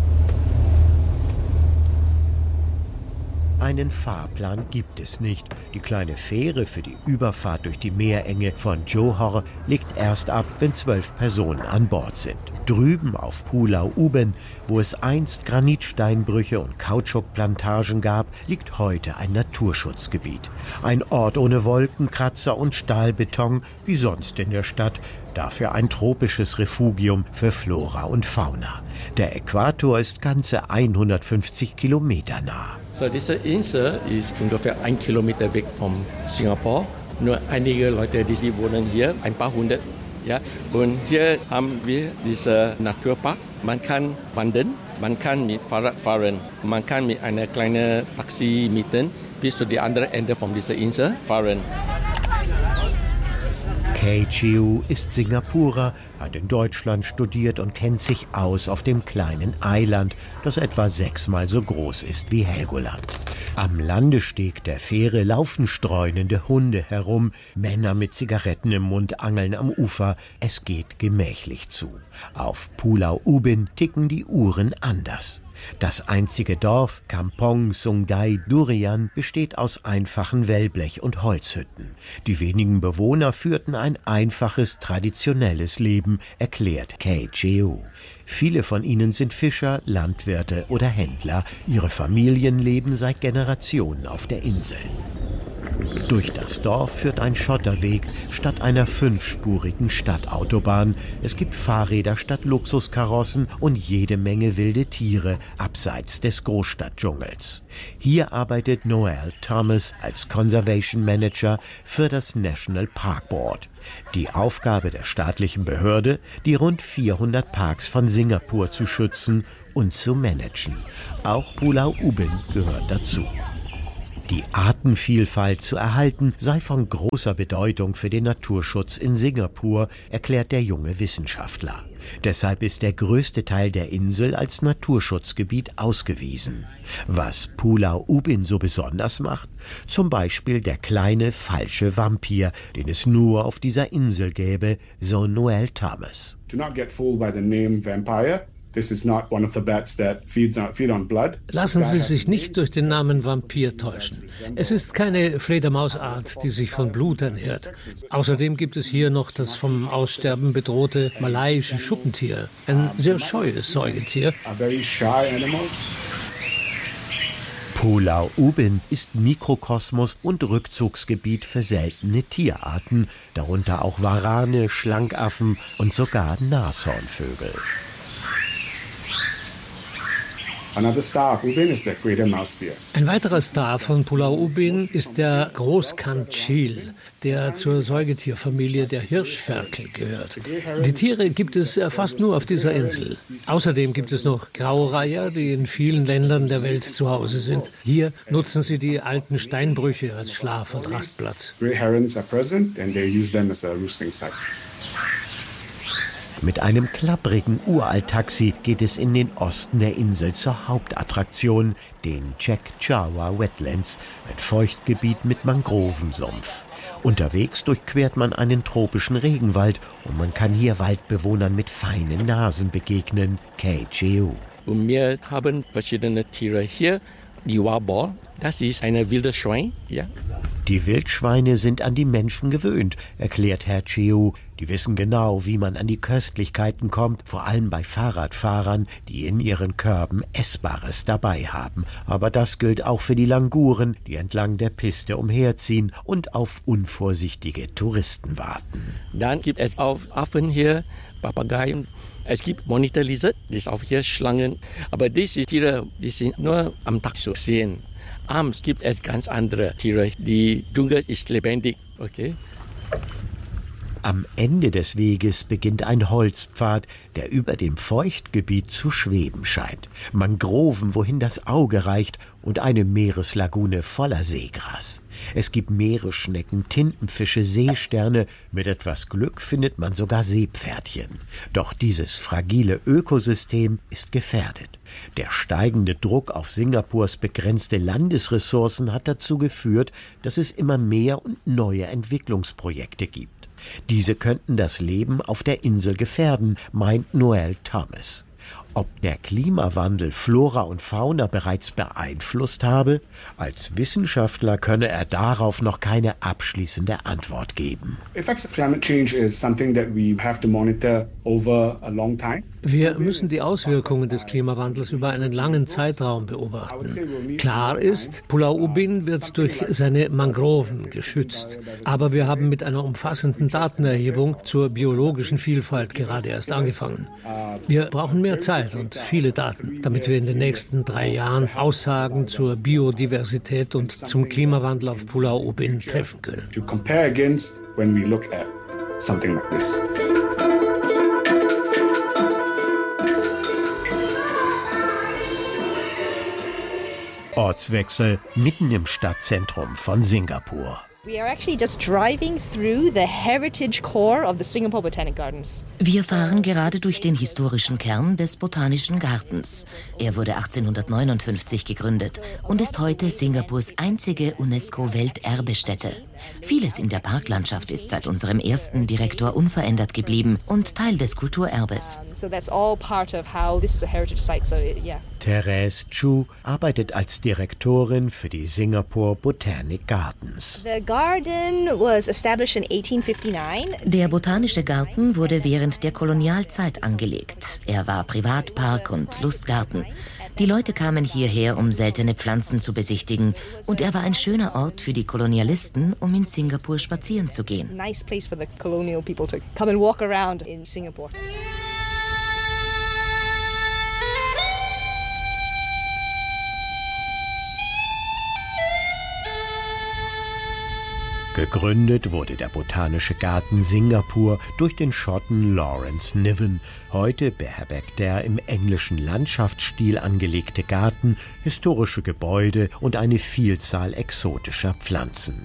Einen Fahrplan gibt es nicht. Die kleine Fähre für die Überfahrt durch die Meerenge von Johor legt erst ab, wenn 12 Personen an Bord sind. Drüben auf Pulau Ubin, wo es einst Granitsteinbrüche und Kautschukplantagen gab, liegt heute ein Naturschutzgebiet. Ein Ort ohne Wolkenkratzer und Stahlbeton, wie sonst in der Stadt. Dafür ein tropisches Refugium für Flora und Fauna. Der Äquator ist ganze 150 Kilometer nah. So, diese Insel ist ungefähr 1 Kilometer weg von Singapur. Nur einige Leute, die wohnen hier, ein paar hundert. Ja. Und hier haben wir diesen Naturpark. Man kann wandern, man kann mit Fahrrad fahren, man kann mit einer kleinen Taxi mieten bis zu die andere Ende von dieser Insel fahren. Kay Chiu ist Singapurer, hat in Deutschland studiert und kennt sich aus auf dem kleinen Eiland, das etwa 6-mal so groß ist wie Helgoland. Am Landesteg der Fähre laufen streunende Hunde herum, Männer mit Zigaretten im Mund angeln am Ufer, es geht gemächlich zu. Auf Pulau Ubin ticken die Uhren anders. Das einzige Dorf, Kampong Sungai Durian, besteht aus einfachen Wellblech- und Holzhütten. Die wenigen Bewohner führten ein einfaches, traditionelles Leben, erklärt Kay Cheu. Viele von ihnen sind Fischer, Landwirte oder Händler. Ihre Familien leben seit Generationen auf der Insel. Durch das Dorf führt ein Schotterweg statt einer 5-spurigen Stadtautobahn. Es gibt Fahrräder statt Luxuskarossen und jede Menge wilde Tiere abseits des Großstadtdschungels. Hier arbeitet Noel Thomas als Conservation Manager für das National Park Board. Die Aufgabe der staatlichen Behörde, die rund 400 Parks von Singapur zu schützen und zu managen. Auch Pulau Ubin gehört dazu. Die Artenvielfalt zu erhalten sei von großer Bedeutung für den Naturschutz in Singapur, erklärt der junge Wissenschaftler. Deshalb ist der größte Teil der Insel als Naturschutzgebiet ausgewiesen. Was Pulau Ubin so besonders macht? Zum Beispiel der kleine falsche Vampir, den es nur auf dieser Insel gäbe, so Noel Thomas. Do not get fooled by the name vampire. This is not one of the bats that feed on blood. Lassen Sie sich nicht durch den Namen Vampir täuschen. Es ist keine Fledermausart, die sich von Blut ernährt. Außerdem gibt es hier noch das vom Aussterben bedrohte malaiische Schuppentier, ein sehr scheues Säugetier. Pulau Ubin ist Mikrokosmos und Rückzugsgebiet für seltene Tierarten, darunter auch Warane, Schlankaffen und sogar Nashornvögel. Ein weiterer Star von Pulau Ubin ist der Großkantschil, der zur Säugetierfamilie der Hirschferkel gehört. Die Tiere gibt es fast nur auf dieser Insel. Außerdem gibt es noch Graureiher, die in vielen Ländern der Welt zu Hause sind. Hier nutzen sie die alten Steinbrüche als Schlaf- und Rastplatz. Mit einem klapprigen Uralttaxi geht es in den Osten der Insel zur Hauptattraktion, den Chek Chawa Wetlands, ein Feuchtgebiet mit Mangrovensumpf. Unterwegs durchquert man einen tropischen Regenwald und man kann hier Waldbewohnern mit feinen Nasen begegnen, Kay Cheu. Wir haben verschiedene Tiere hier. Die Wabor, das ist ein wildes Schwein, ja. Die Wildschweine sind an die Menschen gewöhnt, erklärt Herr Cheu. Die wissen genau, wie man an die Köstlichkeiten kommt, vor allem bei Fahrradfahrern, die in ihren Körben Essbares dabei haben. Aber das gilt auch für die Languren, die entlang der Piste umherziehen und auf unvorsichtige Touristen warten. Dann gibt es auch Affen hier, Papageien. Es gibt Monitor Lizard, das ist auch hier Schlangen. Aber diese Tiere, die sind nur am Tag zu sehen. Abends gibt es ganz andere Tiere. Die Dschungel ist lebendig. Okay. Am Ende des Weges beginnt ein Holzpfad, der über dem Feuchtgebiet zu schweben scheint. Mangroven, wohin das Auge reicht, und eine Meereslagune voller Seegras. Es gibt Meeresschnecken, Tintenfische, Seesterne. Mit etwas Glück findet man sogar Seepferdchen. Doch dieses fragile Ökosystem ist gefährdet. Der steigende Druck auf Singapurs begrenzte Landesressourcen hat dazu geführt, dass es immer mehr und neue Entwicklungsprojekte gibt. Diese könnten das Leben auf der Insel gefährden, meint Noel Thomas. Ob der Klimawandel Flora und Fauna bereits beeinflusst habe? Als Wissenschaftler könne er darauf noch keine abschließende Antwort geben. Wir müssen die Auswirkungen des Klimawandels über einen langen Zeitraum beobachten. Klar ist, Pulau Ubin wird durch seine Mangroven geschützt. Aber wir haben mit einer umfassenden Datenerhebung zur biologischen Vielfalt gerade erst angefangen. Wir brauchen mehr Zeit und viele Daten, damit wir in den nächsten 3 Jahren Aussagen zur Biodiversität und zum Klimawandel auf Pulau Ubin treffen können. Ortswechsel mitten im Stadtzentrum von Singapur. We are actually just driving through the heritage core of the Singapore Botanic Gardens. Wir fahren gerade durch den historischen Kern des Botanischen Gartens. Er wurde 1859 gegründet und ist heute Singapurs einzige UNESCO-Welterbestätte. Vieles in der Parklandschaft ist seit unserem ersten Direktor unverändert geblieben und Teil des Kulturerbes. So that's all part of how this is a heritage site. So yeah. Therese Chu arbeitet als Direktorin für die Singapore Botanic Gardens. The garden was established in 1859. Der Botanische Garten wurde während der Kolonialzeit angelegt. Er war Privatpark und Lustgarten. Die Leute kamen hierher, um seltene Pflanzen zu besichtigen. Und er war ein schöner Ort für die Kolonialisten, um in Singapur spazieren zu gehen. Nice place for the colonial people to come and walk around in Singapore. Gegründet wurde der Botanische Garten Singapur durch den Schotten Lawrence Niven. Heute beherbergt der im englischen Landschaftsstil angelegte Garten historische Gebäude und eine Vielzahl exotischer Pflanzen.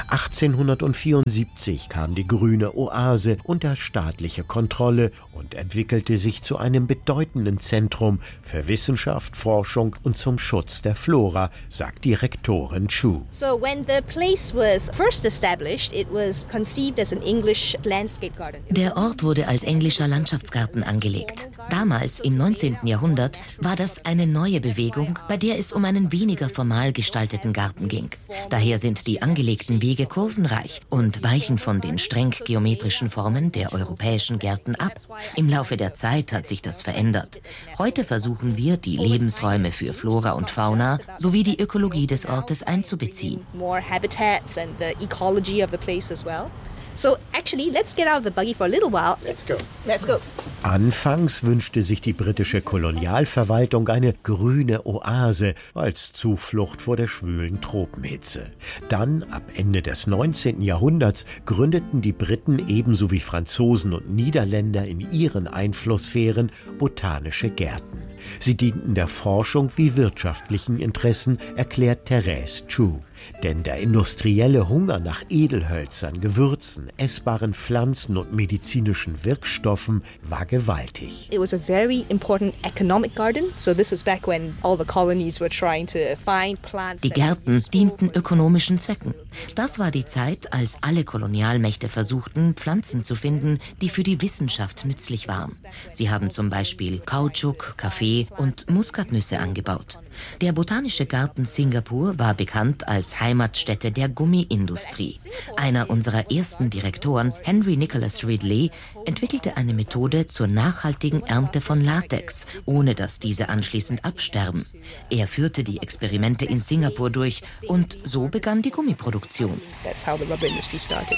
1874 kam die grüne Oase unter staatliche Kontrolle und entwickelte sich zu einem bedeutenden Zentrum für Wissenschaft, Forschung und zum Schutz der Flora, sagt Direktorin Chu. So when the place was first established, it was conceived as an English landscape garden. Der Ort wurde als englischer Landschaftsgarten angelegt. Damals, im 19. Jahrhundert, war das eine neue Bewegung, bei der es um einen weniger formal gestalteten Garten ging. Daher sind die angelegten Wege kurvenreich und weichen von den streng geometrischen Formen der europäischen Gärten ab. Im Laufe der Zeit hat sich das verändert. Heute versuchen wir, die Lebensräume für Flora und Fauna sowie die Ökologie des Ortes einzubeziehen. More habitats and the ecology of the place as well. So actually, let's get out of the buggy for a little while. Let's go. Let's go. Anfangs wünschte sich die britische Kolonialverwaltung eine grüne Oase als Zuflucht vor der schwülen Tropenhitze. Dann, ab Ende des 19. Jahrhunderts, gründeten die Briten ebenso wie Franzosen und Niederländer in ihren Einflusssphären botanische Gärten. Sie dienten der Forschung wie wirtschaftlichen Interessen, erklärt Therese Chu. Denn der industrielle Hunger nach Edelhölzern, Gewürzen, essbaren Pflanzen und medizinischen Wirkstoffen war gewaltig. It was a very important economic garden. So this is back when all the colonies were trying to find plants. Die Gärten dienten ökonomischen Zwecken. Das war die Zeit, als alle Kolonialmächte versuchten, Pflanzen zu finden, die für die Wissenschaft nützlich waren. Sie haben zum Beispiel Kautschuk, Kaffee und Muskatnüsse angebaut. Der Botanische Garten Singapur war bekannt als Heimatstätte der Gummiindustrie. Einer unserer ersten Direktoren, Henry Nicholas Ridley, entwickelte eine Methode zur nachhaltigen Ernte von Latex, ohne dass diese anschließend absterben. Er führte die Experimente in Singapur durch und so begann die Gummiproduktion. That's how the rubber industry started.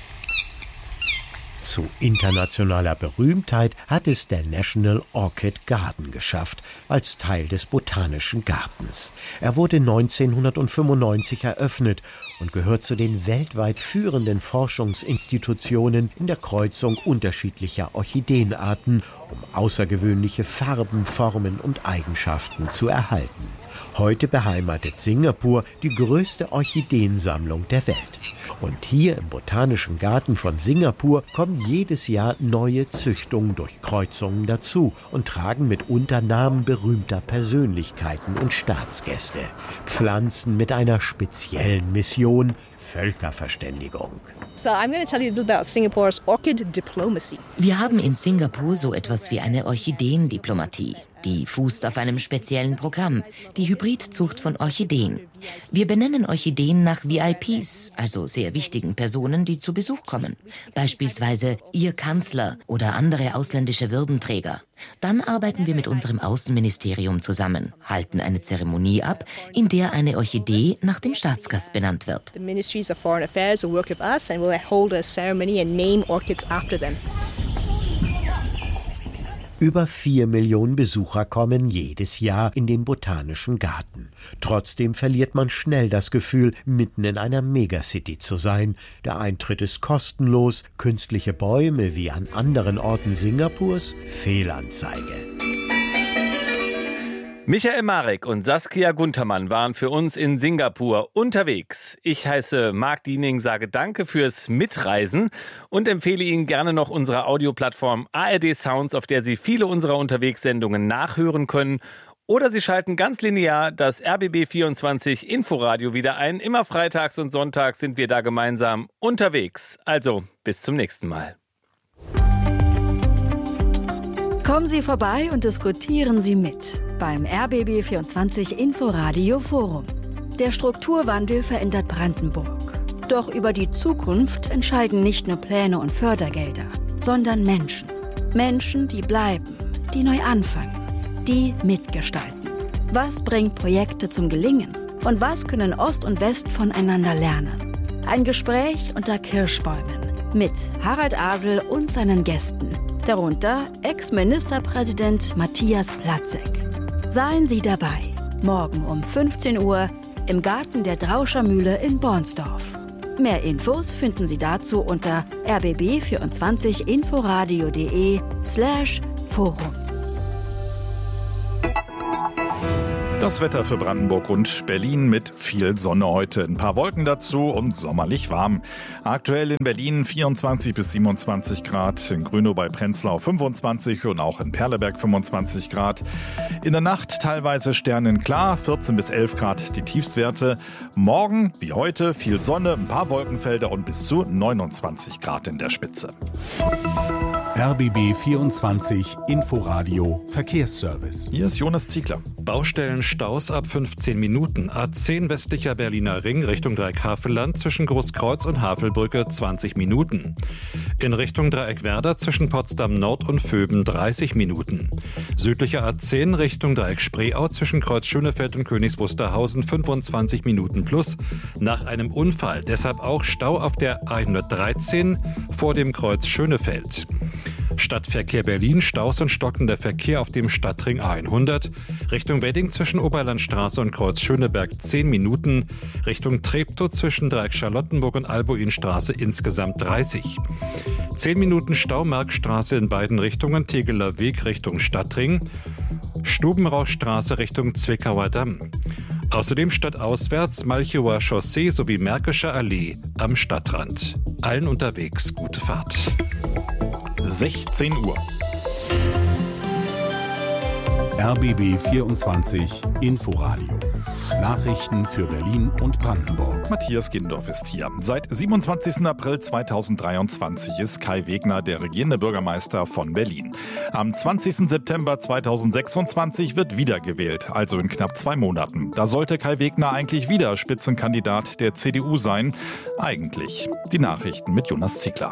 Zu internationaler Berühmtheit hat es der National Orchid Garden geschafft, als Teil des Botanischen Gartens. Er wurde 1995 eröffnet und gehört zu den weltweit führenden Forschungsinstitutionen in der Kreuzung unterschiedlicher Orchideenarten, um außergewöhnliche Farben, Formen und Eigenschaften zu erhalten. Heute beheimatet Singapur die größte Orchideensammlung der Welt. Und hier im Botanischen Garten von Singapur kommen jedes Jahr neue Züchtungen durch Kreuzungen dazu und tragen mitunter Namen berühmter Persönlichkeiten und Staatsgäste. Pflanzen mit einer speziellen Mission: Völkerverständigung. So I'm going to tell you a little about Singapore's orchid diplomacy. Wir haben in Singapur so etwas wie eine Orchideendiplomatie. Die fußt auf einem speziellen Programm, die Hybridzucht von Orchideen. Wir benennen Orchideen nach VIPs, also sehr wichtigen Personen, die zu Besuch kommen. Beispielsweise Ihr Kanzler oder andere ausländische Würdenträger. Dann arbeiten wir mit unserem Außenministerium zusammen, halten eine Zeremonie ab, in der eine Orchidee nach dem Staatsgast benannt wird. The Ministries of Foreign Affairs will work with us and we'll hold a ceremony and name orchids after them. Über 4 Millionen Besucher kommen jedes Jahr in den Botanischen Garten. Trotzdem verliert man schnell das Gefühl, mitten in einer Megacity zu sein. Der Eintritt ist kostenlos, künstliche Bäume wie an anderen Orten Singapurs, Fehlanzeige. Michael Marek und Saskia Guntermann waren für uns in Singapur unterwegs. Ich heiße Marc Diening, sage danke fürs Mitreisen und empfehle Ihnen gerne noch unsere Audioplattform ARD Sounds, auf der Sie viele unserer Unterwegssendungen nachhören können. Oder Sie schalten ganz linear das RBB24 Inforadio wieder ein. Immer freitags und sonntags sind wir da gemeinsam unterwegs. Also, bis zum nächsten Mal. Kommen Sie vorbei und diskutieren Sie mit beim RBB24 Inforadio Forum. Der Strukturwandel verändert Brandenburg. Doch über die Zukunft entscheiden nicht nur Pläne und Fördergelder, sondern Menschen. Menschen, die bleiben, die neu anfangen, die mitgestalten. Was bringt Projekte zum Gelingen? Und was können Ost und West voneinander lernen? Ein Gespräch unter Kirschbäumen mit Harald Asel und seinen Gästen. Darunter Ex-Ministerpräsident Matthias Platzek. Seien Sie dabei. Morgen um 15 Uhr im Garten der Drauscher Mühle in Bornsdorf. Mehr Infos finden Sie dazu unter rbb24inforadio.de/Forum. Das Wetter für Brandenburg und Berlin mit viel Sonne heute. Ein paar Wolken dazu und sommerlich warm. Aktuell in Berlin 24 bis 27 Grad, in Grünow bei Prenzlau 25 und auch in Perleberg 25 Grad. In der Nacht teilweise sternenklar, 14 bis 11 Grad die Tiefstwerte. Morgen, wie heute, viel Sonne, ein paar Wolkenfelder und bis zu 29 Grad in der Spitze. RBB 24 Inforadio Verkehrsservice. Hier ist Jonas Ziegler. Baustellen, Staus ab 15 Minuten. A10 westlicher Berliner Ring Richtung Dreieck Havelland zwischen Großkreuz und Havelbrücke 20 Minuten. In Richtung Dreieck Werder zwischen Potsdam Nord und Vöben 30 Minuten. Südlicher A10 Richtung Dreieck Spreeau zwischen Kreuz Schönefeld und Königs Wusterhausen 25 Minuten plus. Nach einem Unfall deshalb auch Stau auf der A113 vor dem Kreuz Schönefeld. Stadtverkehr Berlin, Staus und stockender Verkehr auf dem Stadtring A100. Richtung Wedding zwischen Oberlandstraße und Kreuz Schöneberg 10 Minuten. Richtung Treptow zwischen Dreieck Charlottenburg und Albuinstraße insgesamt 30. 10 Minuten Stau Markstraße in beiden Richtungen, Tegeler Weg Richtung Stadtring. Stubenrauchstraße Richtung Zwickauer Damm. Außerdem stadtauswärts Malchower Chaussee sowie Märkischer Allee am Stadtrand. Allen unterwegs gute Fahrt. 16 Uhr. RBB 24 Inforadio. Nachrichten für Berlin und Brandenburg. Matthias Gindorf ist hier. Seit 27. April 2023 ist Kai Wegner der regierende Bürgermeister von Berlin. Am 20. September 2026 wird wiedergewählt, also in knapp 2 Monaten. Da sollte Kai Wegner eigentlich wieder Spitzenkandidat der CDU sein. Eigentlich. Die Nachrichten mit Jonas Ziegler.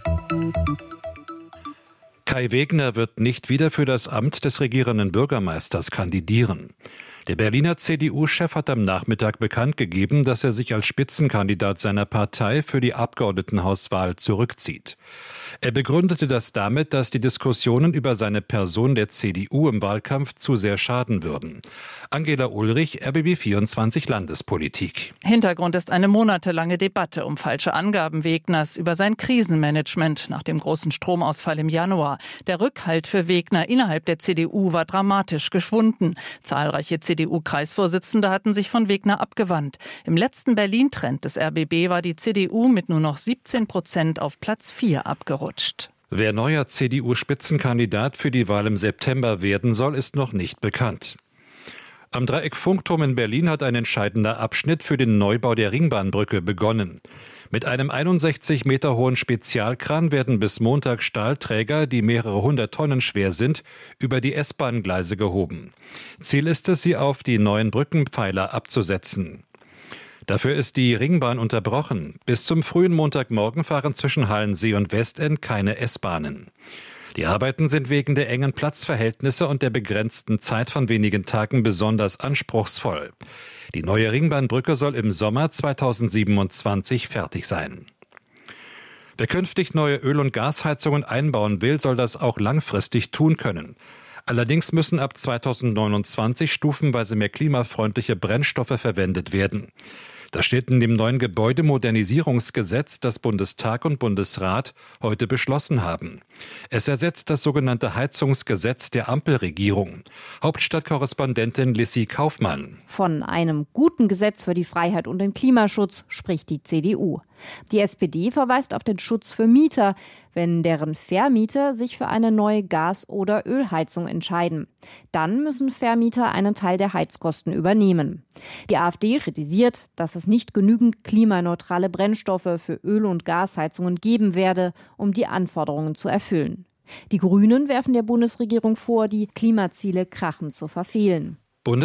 Kai Wegner wird nicht wieder für das Amt des regierenden Bürgermeisters kandidieren. Der Berliner CDU-Chef hat am Nachmittag bekannt gegeben, dass er sich als Spitzenkandidat seiner Partei für die Abgeordnetenhauswahl zurückzieht. Er begründete das damit, dass die Diskussionen über seine Person der CDU im Wahlkampf zu sehr schaden würden. Angela Ulrich, RBB 24 Landespolitik. Hintergrund ist eine monatelange Debatte um falsche Angaben Wegners über sein Krisenmanagement nach dem großen Stromausfall im Januar. Der Rückhalt für Wegner innerhalb der CDU war dramatisch geschwunden. Zahlreiche CDU-Kreisvorsitzende hatten sich von Wegner abgewandt. Im letzten Berlin-Trend des RBB war die CDU mit nur noch 17% auf Platz 4 abgerutscht. Wer neuer CDU-Spitzenkandidat für die Wahl im September werden soll, ist noch nicht bekannt. Am Dreieck Funkturm in Berlin hat ein entscheidender Abschnitt für den Neubau der Ringbahnbrücke begonnen. Mit einem 61 Meter hohen Spezialkran werden bis Montag Stahlträger, die mehrere 100 Tonnen schwer sind, über die S-Bahn-Gleise gehoben. Ziel ist es, sie auf die neuen Brückenpfeiler abzusetzen. Dafür ist die Ringbahn unterbrochen. Bis zum frühen Montagmorgen fahren zwischen Hallensee und Westend keine S-Bahnen. Die Arbeiten sind wegen der engen Platzverhältnisse und der begrenzten Zeit von wenigen Tagen besonders anspruchsvoll. Die neue Ringbahnbrücke soll im Sommer 2027 fertig sein. Wer künftig neue Öl- und Gasheizungen einbauen will, soll das auch langfristig tun können. Allerdings müssen ab 2029 stufenweise mehr klimafreundliche Brennstoffe verwendet werden. Das steht in dem neuen Gebäudemodernisierungsgesetz, das Bundestag und Bundesrat heute beschlossen haben. Es ersetzt das sogenannte Heizungsgesetz der Ampelregierung. Hauptstadtkorrespondentin Lissy Kaufmann. Von einem guten Gesetz für die Freiheit und den Klimaschutz spricht die CDU. Die SPD verweist auf den Schutz für Mieter, wenn deren Vermieter sich für eine neue Gas- oder Ölheizung entscheiden. Dann müssen Vermieter einen Teil der Heizkosten übernehmen. Die AfD kritisiert, dass es nicht genügend klimaneutrale Brennstoffe für Öl- und Gasheizungen geben werde, um die Anforderungen zu erfüllen. Die Grünen werfen der Bundesregierung vor, die Klimaziele krachend zu verfehlen.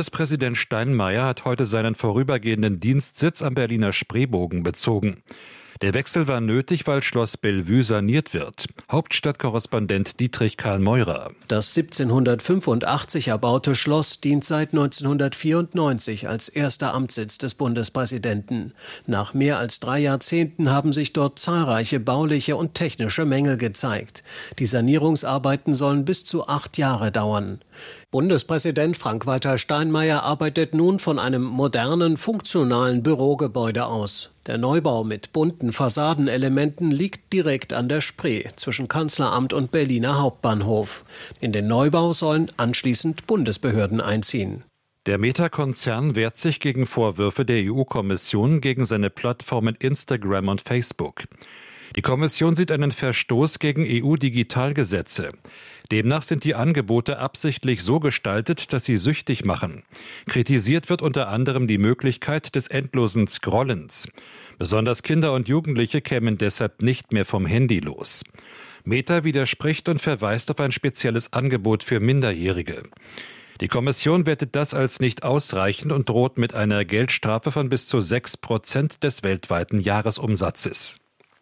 Bundespräsident Steinmeier hat heute seinen vorübergehenden Dienstsitz am Berliner Spreebogen bezogen. Der Wechsel war nötig, weil Schloss Bellevue saniert wird. Hauptstadtkorrespondent Dietrich Karl Meurer. Das 1785 erbaute Schloss dient seit 1994 als erster Amtssitz des Bundespräsidenten. Nach mehr als 3 Jahrzehnten haben sich dort zahlreiche bauliche und technische Mängel gezeigt. Die Sanierungsarbeiten sollen bis zu 8 Jahre dauern. Bundespräsident Frank-Walter Steinmeier arbeitet nun von einem modernen, funktionalen Bürogebäude aus. Der Neubau mit bunten Fassadenelementen liegt direkt an der Spree zwischen Kanzleramt und Berliner Hauptbahnhof. In den Neubau sollen anschließend Bundesbehörden einziehen. Der Meta-Konzern wehrt sich gegen Vorwürfe der EU-Kommission gegen seine Plattformen Instagram und Facebook. Die Kommission sieht einen Verstoß gegen EU-Digitalgesetze. Demnach sind die Angebote absichtlich so gestaltet, dass sie süchtig machen. Kritisiert wird unter anderem die Möglichkeit des endlosen Scrollens. Besonders Kinder und Jugendliche kämen deshalb nicht mehr vom Handy los. Meta widerspricht und verweist auf ein spezielles Angebot für Minderjährige. Die Kommission wertet das als nicht ausreichend und droht mit einer Geldstrafe von bis zu 6% des weltweiten Jahresumsatzes.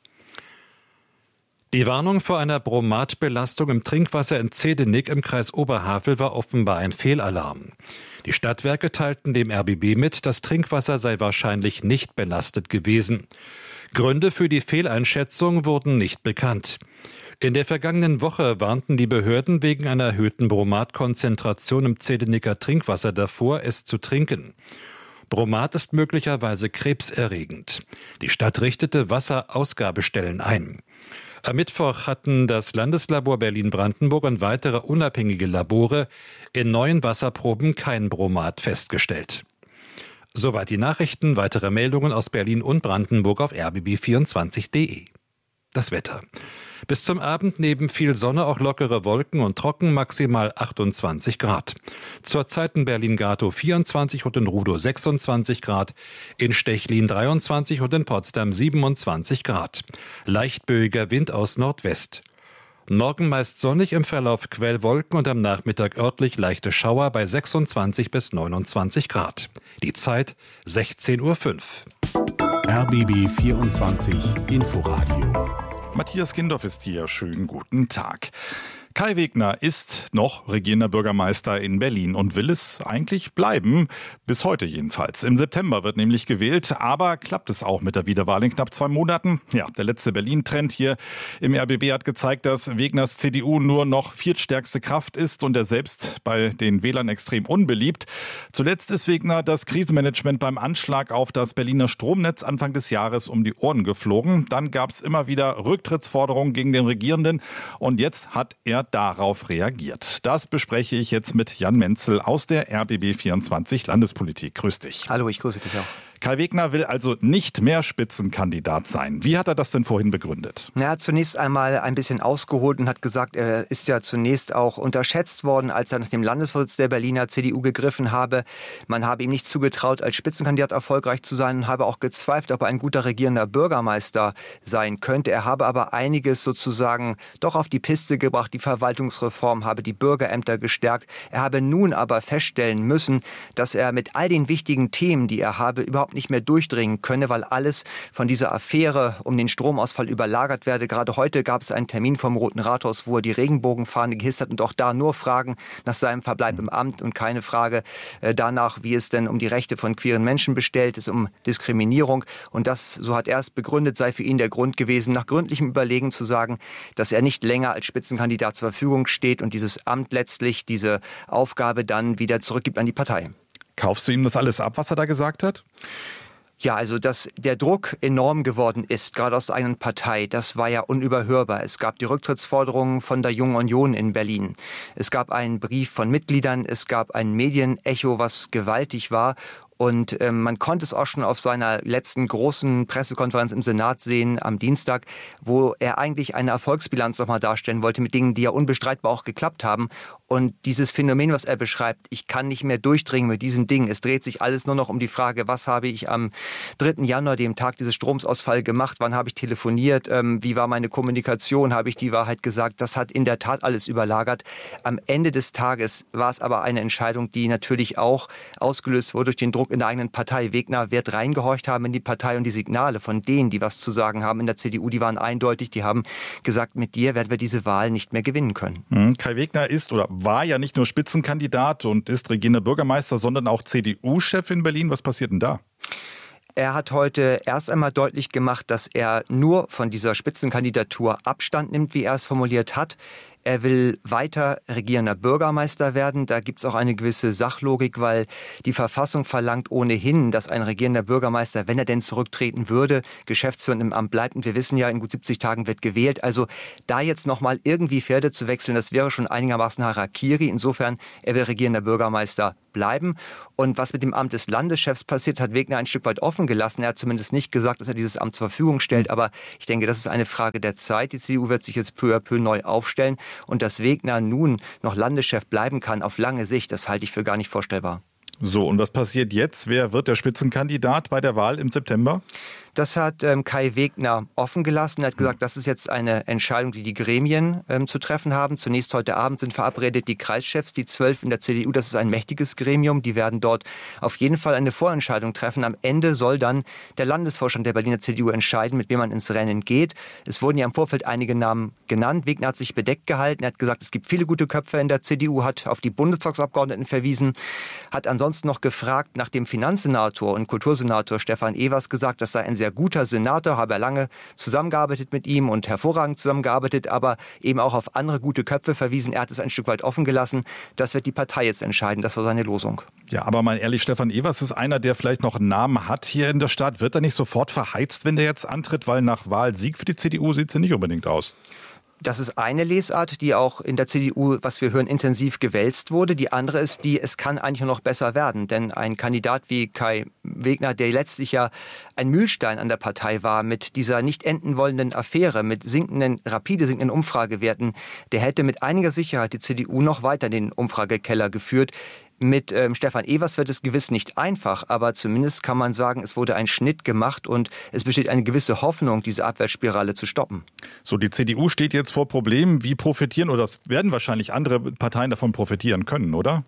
Die Warnung vor einer Bromatbelastung im Trinkwasser in Zehdenick im Kreis Oberhavel war offenbar ein Fehlalarm. Die Stadtwerke teilten dem RBB mit, das Trinkwasser sei wahrscheinlich nicht belastet gewesen. Gründe für die Fehleinschätzung wurden nicht bekannt. In der vergangenen Woche warnten die Behörden wegen einer erhöhten Bromatkonzentration im Zehdenicker Trinkwasser davor, es zu trinken. Bromat ist möglicherweise krebserregend. Die Stadt richtete Wasserausgabestellen ein. Am Mittwoch hatten das Landeslabor Berlin-Brandenburg und weitere unabhängige Labore in neuen Wasserproben kein Bromat festgestellt. Soweit die Nachrichten. Weitere Meldungen aus Berlin und Brandenburg auf rbb24.de. Das Wetter. Bis zum Abend neben viel Sonne auch lockere Wolken und trocken, maximal 28 Grad. Zurzeit in Berlin-Gatow 24 und in Rudow 26 Grad, in Stechlin 23 und in Potsdam 27 Grad. Leichtböiger Wind aus Nordwest. Morgen meist sonnig, im Verlauf Quellwolken und am Nachmittag örtlich leichte Schauer bei 26 bis 29 Grad. Die Zeit 16:05 Uhr. RBB 24 Inforadio. Matthias Kindorf ist hier. Schönen guten Tag. Kai Wegner ist noch regierender Bürgermeister in Berlin und will es eigentlich bleiben, bis heute jedenfalls. Im September wird nämlich gewählt, aber klappt es auch mit der Wiederwahl in knapp 2 Monaten? Ja, der letzte Berlin-Trend hier im RBB hat gezeigt, dass Wegners CDU nur noch viertstärkste Kraft ist und er selbst bei den Wählern extrem unbeliebt. Zuletzt ist Wegner das Krisenmanagement beim Anschlag auf das Berliner Stromnetz Anfang des Jahres um die Ohren geflogen. Dann gab es immer wieder Rücktrittsforderungen gegen den Regierenden und jetzt hat er darauf reagiert. Das bespreche ich jetzt mit Jan Menzel aus der RBB24 Landespolitik. Grüß dich. Hallo, ich grüße dich auch. Kai Wegner will also nicht mehr Spitzenkandidat sein. Wie hat er das denn vorhin begründet? Er hat zunächst einmal ein bisschen ausgeholt und hat gesagt, er ist ja zunächst auch unterschätzt worden, als er nach dem Landesvorsitz der Berliner CDU gegriffen habe. Man habe ihm nicht zugetraut, als Spitzenkandidat erfolgreich zu sein und habe auch gezweifelt, ob er ein guter regierender Bürgermeister sein könnte. Er habe aber einiges sozusagen doch auf die Piste gebracht. Die Verwaltungsreform habe die Bürgerämter gestärkt. Er habe nun aber feststellen müssen, dass er mit all den wichtigen Themen, die er habe, überhaupt nicht mehr durchdringen könne, weil alles von dieser Affäre um den Stromausfall überlagert werde. Gerade heute gab es einen Termin vom Roten Rathaus, wo er die Regenbogenfahne gehisst hat und auch da nur Fragen nach seinem Verbleib im Amt und keine Frage danach, wie es denn um die Rechte von queeren Menschen bestellt ist, um Diskriminierung. Und das, so hat er es begründet, sei für ihn der Grund gewesen, nach gründlichem Überlegen zu sagen, dass er nicht länger als Spitzenkandidat zur Verfügung steht und dieses Amt letztlich, diese Aufgabe dann wieder zurückgibt an die Partei. Kaufst du ihm das alles ab, was er da gesagt hat? Ja, also dass der Druck enorm geworden ist, gerade aus der eigenen Partei, das war ja unüberhörbar. Es gab die Rücktrittsforderungen von der Jungen Union in Berlin. Es gab einen Brief von Mitgliedern, es gab ein Medienecho, was gewaltig war. Und man konnte es auch schon auf seiner letzten großen Pressekonferenz im Senat sehen am Dienstag, wo er eigentlich eine Erfolgsbilanz nochmal darstellen wollte mit Dingen, die ja unbestreitbar auch geklappt haben. Und dieses Phänomen, was er beschreibt, ich kann nicht mehr durchdringen mit diesen Dingen. Es dreht sich alles nur noch um die Frage, was habe ich am 3. Januar, dem Tag dieses Stromsausfalls, gemacht? Wann habe ich telefoniert? Wie war meine Kommunikation? Habe ich die Wahrheit gesagt? Das hat in der Tat alles überlagert. Am Ende des Tages war es aber eine Entscheidung, die natürlich auch ausgelöst wurde durch den Druck Eindruck in der eigenen Partei. Wegner wird reingehorcht haben in die Partei und die Signale von denen, die was zu sagen haben in der CDU, die waren eindeutig. Die haben gesagt, mit dir werden wir diese Wahl nicht mehr gewinnen können. Kai Wegner ist oder war ja nicht nur Spitzenkandidat und ist regierender Bürgermeister, sondern auch CDU-Chef in Berlin. Was passiert denn da? Er hat heute erst einmal deutlich gemacht, dass er nur von dieser Spitzenkandidatur Abstand nimmt, wie er es formuliert hat. Er will weiter regierender Bürgermeister werden. Da gibt es auch eine gewisse Sachlogik, weil die Verfassung verlangt ohnehin, dass ein regierender Bürgermeister, wenn er denn zurücktreten würde, geschäftsführend im Amt bleibt. Und wir wissen ja, in gut 70 Tagen wird gewählt. Also da jetzt nochmal irgendwie Pferde zu wechseln, das wäre schon einigermaßen Harakiri. Insofern, er will regierender Bürgermeister bleiben. Und was mit dem Amt des Landeschefs passiert, hat Wegner ein Stück weit offen gelassen. Er hat zumindest nicht gesagt, dass er dieses Amt zur Verfügung stellt. Aber ich denke, das ist eine Frage der Zeit. Die CDU wird sich jetzt peu à peu neu aufstellen. Und dass Wegner nun noch Landeschef bleiben kann auf lange Sicht, das halte ich für gar nicht vorstellbar. So, und was passiert jetzt? Wer wird der Spitzenkandidat bei der Wahl im September? Das hat Kai Wegner offen gelassen. Er hat gesagt, das ist jetzt eine Entscheidung, die die Gremien zu treffen haben. Zunächst heute Abend sind verabredet die Kreischefs, die 12 in der CDU. Das ist ein mächtiges Gremium. Die werden dort auf jeden Fall eine Vorentscheidung treffen. Am Ende soll dann der Landesvorstand der Berliner CDU entscheiden, mit wem man ins Rennen geht. Es wurden ja im Vorfeld einige Namen genannt. Wegner hat sich bedeckt gehalten. Er hat gesagt, es gibt viele gute Köpfe in der CDU, hat auf die Bundestagsabgeordneten verwiesen, hat ansonsten noch gefragt nach dem Finanzsenator und Kultursenator Stefan Evers, gesagt, das sei ein sehr guter Senator, habe er lange zusammengearbeitet mit ihm und hervorragend zusammengearbeitet, aber eben auch auf andere gute Köpfe verwiesen. Er hat es ein Stück weit offen gelassen. Das wird die Partei jetzt entscheiden. Das war seine Losung. Ja, aber mal ehrlich, Stefan Evers ist einer, der vielleicht noch einen Namen hat hier in der Stadt. Wird er nicht sofort verheizt, wenn der jetzt antritt? Weil nach Wahlsieg für die CDU sieht es ja nicht unbedingt aus. Das ist eine Lesart, die auch in der CDU, was wir hören, intensiv gewälzt wurde. Die andere ist die, es kann eigentlich nur noch besser werden. Denn ein Kandidat wie Kai Wegner, der letztlich ja ein Mühlstein an der Partei war, mit dieser nicht enden wollenden Affäre, mit rapide sinkenden Umfragewerten, der hätte mit einiger Sicherheit die CDU noch weiter in den Umfragekeller geführt. Mit Stefan Evers wird es gewiss nicht einfach, aber zumindest kann man sagen, es wurde ein Schnitt gemacht und es besteht eine gewisse Hoffnung, diese Abwärtsspirale zu stoppen. So, die CDU steht jetzt vor Problemen. Wie profitieren, oder werden wahrscheinlich andere Parteien davon profitieren können, oder?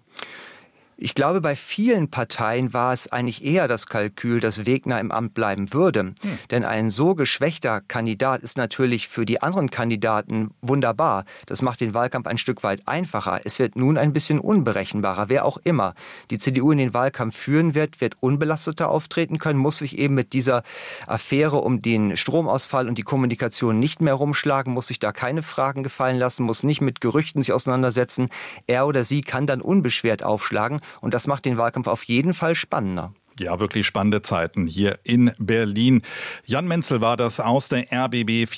Ich glaube, bei vielen Parteien war es eigentlich eher das Kalkül, dass Wegner im Amt bleiben würde. Denn ein so geschwächter Kandidat ist natürlich für die anderen Kandidaten wunderbar. Das macht den Wahlkampf ein Stück weit einfacher. Es wird nun ein bisschen unberechenbarer. Wer auch immer die CDU in den Wahlkampf führen wird unbelasteter auftreten können, muss sich eben mit dieser Affäre um den Stromausfall und die Kommunikation nicht mehr rumschlagen, muss sich da keine Fragen gefallen lassen, muss nicht mit Gerüchten sich auseinandersetzen. Er oder sie kann dann unbeschwert aufschlagen. Und das macht den Wahlkampf auf jeden Fall spannender. Ja, wirklich spannende Zeiten hier in Berlin. Jan Menzel war das aus der RBB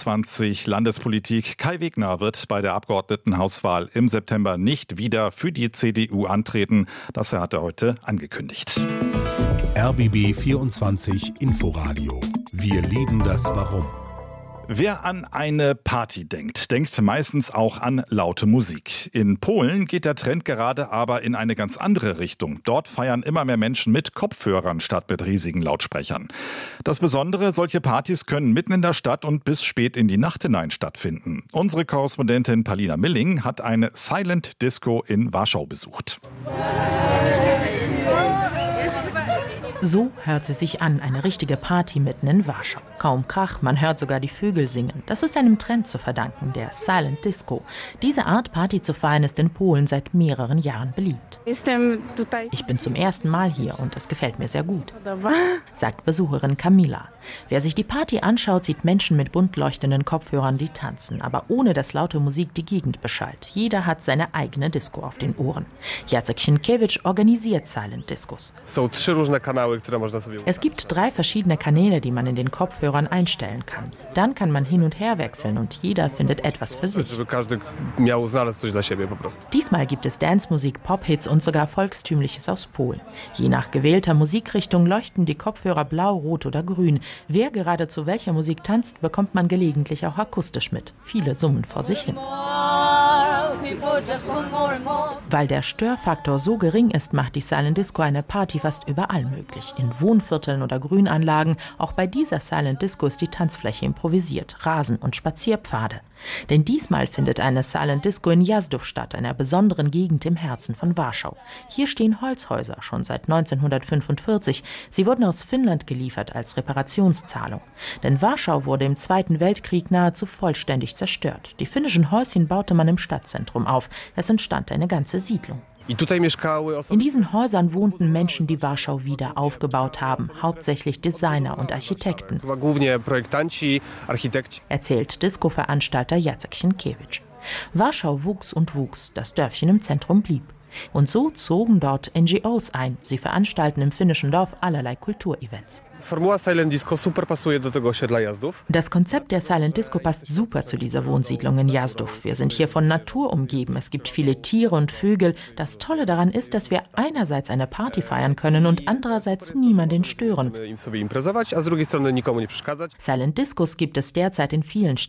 24 Landespolitik. Kai Wegner wird bei der Abgeordnetenhauswahl im September nicht wieder für die CDU antreten. Das hat er heute angekündigt. RBB 24 Inforadio. Wir lieben das Warum. Wer an eine Party denkt, denkt meistens auch an laute Musik. In Polen geht der Trend gerade aber in eine ganz andere Richtung. Dort feiern immer mehr Menschen mit Kopfhörern statt mit riesigen Lautsprechern. Das Besondere, solche Partys können mitten in der Stadt und bis spät in die Nacht hinein stattfinden. Unsere Korrespondentin Palina Milling hat eine Silent Disco in Warschau besucht. So hört sie sich an, eine richtige Party mitten in Warschau. Kaum Krach, man hört sogar die Vögel singen. Das ist einem Trend zu verdanken, der Silent Disco. Diese Art, Party zu feiern, ist in Polen seit mehreren Jahren beliebt. Ich bin zum ersten Mal hier und es gefällt mir sehr gut, sagt Besucherin Kamila. Wer sich die Party anschaut, sieht Menschen mit bunt leuchtenden Kopfhörern, die tanzen, aber ohne dass laute Musik die Gegend beschallt. Jeder hat seine eigene Disco auf den Ohren. Jacek Sienkiewicz organisiert Silent Discos. Es gibt 3 verschiedene Kanäle, die man in den Kopfhörern einstellen kann. Dann kann man hin und her wechseln und jeder findet etwas für sich. Diesmal gibt es Dancemusik, Pop-Hits und sogar Volkstümliches aus Polen. Je nach gewählter Musikrichtung leuchten die Kopfhörer blau, rot oder grün. Wer gerade zu welcher Musik tanzt, bekommt man gelegentlich auch akustisch mit. Viele summen vor sich hin. Weil der Störfaktor so gering ist, macht die Silent Disco eine Party fast überall möglich. In Wohnvierteln oder Grünanlagen. Auch bei dieser Silent Disco ist die Tanzfläche improvisiert, Rasen und Spazierpfade. Denn diesmal findet eine Silent Disco in Jasdów statt, einer besonderen Gegend im Herzen von Warschau. Hier stehen Holzhäuser, schon seit 1945. Sie wurden aus Finnland geliefert als Reparationszahlung. Denn Warschau wurde im Zweiten Weltkrieg nahezu vollständig zerstört. Die finnischen Häuschen baute man im Stadtzentrum auf. Es entstand eine ganze Siedlung. In diesen Häusern wohnten Menschen, die Warschau wieder aufgebaut haben, hauptsächlich Designer und Architekten, erzählt Disco-Veranstalter Jacek Sienkiewicz. Warschau wuchs und wuchs, das Dörfchen im Zentrum blieb. Und so zogen dort NGOs ein. Sie veranstalten im finnischen Dorf allerlei Kulturevents. Das Konzept der Silent Disco passt super zu dieser Wohnsiedlung in Jasdów. Wir sind hier von Natur umgeben. Es gibt viele Tiere und Vögel. Das Tolle daran ist, dass wir einerseits eine Party feiern können und andererseits niemanden stören. Silent Discos gibt es derzeit in vielen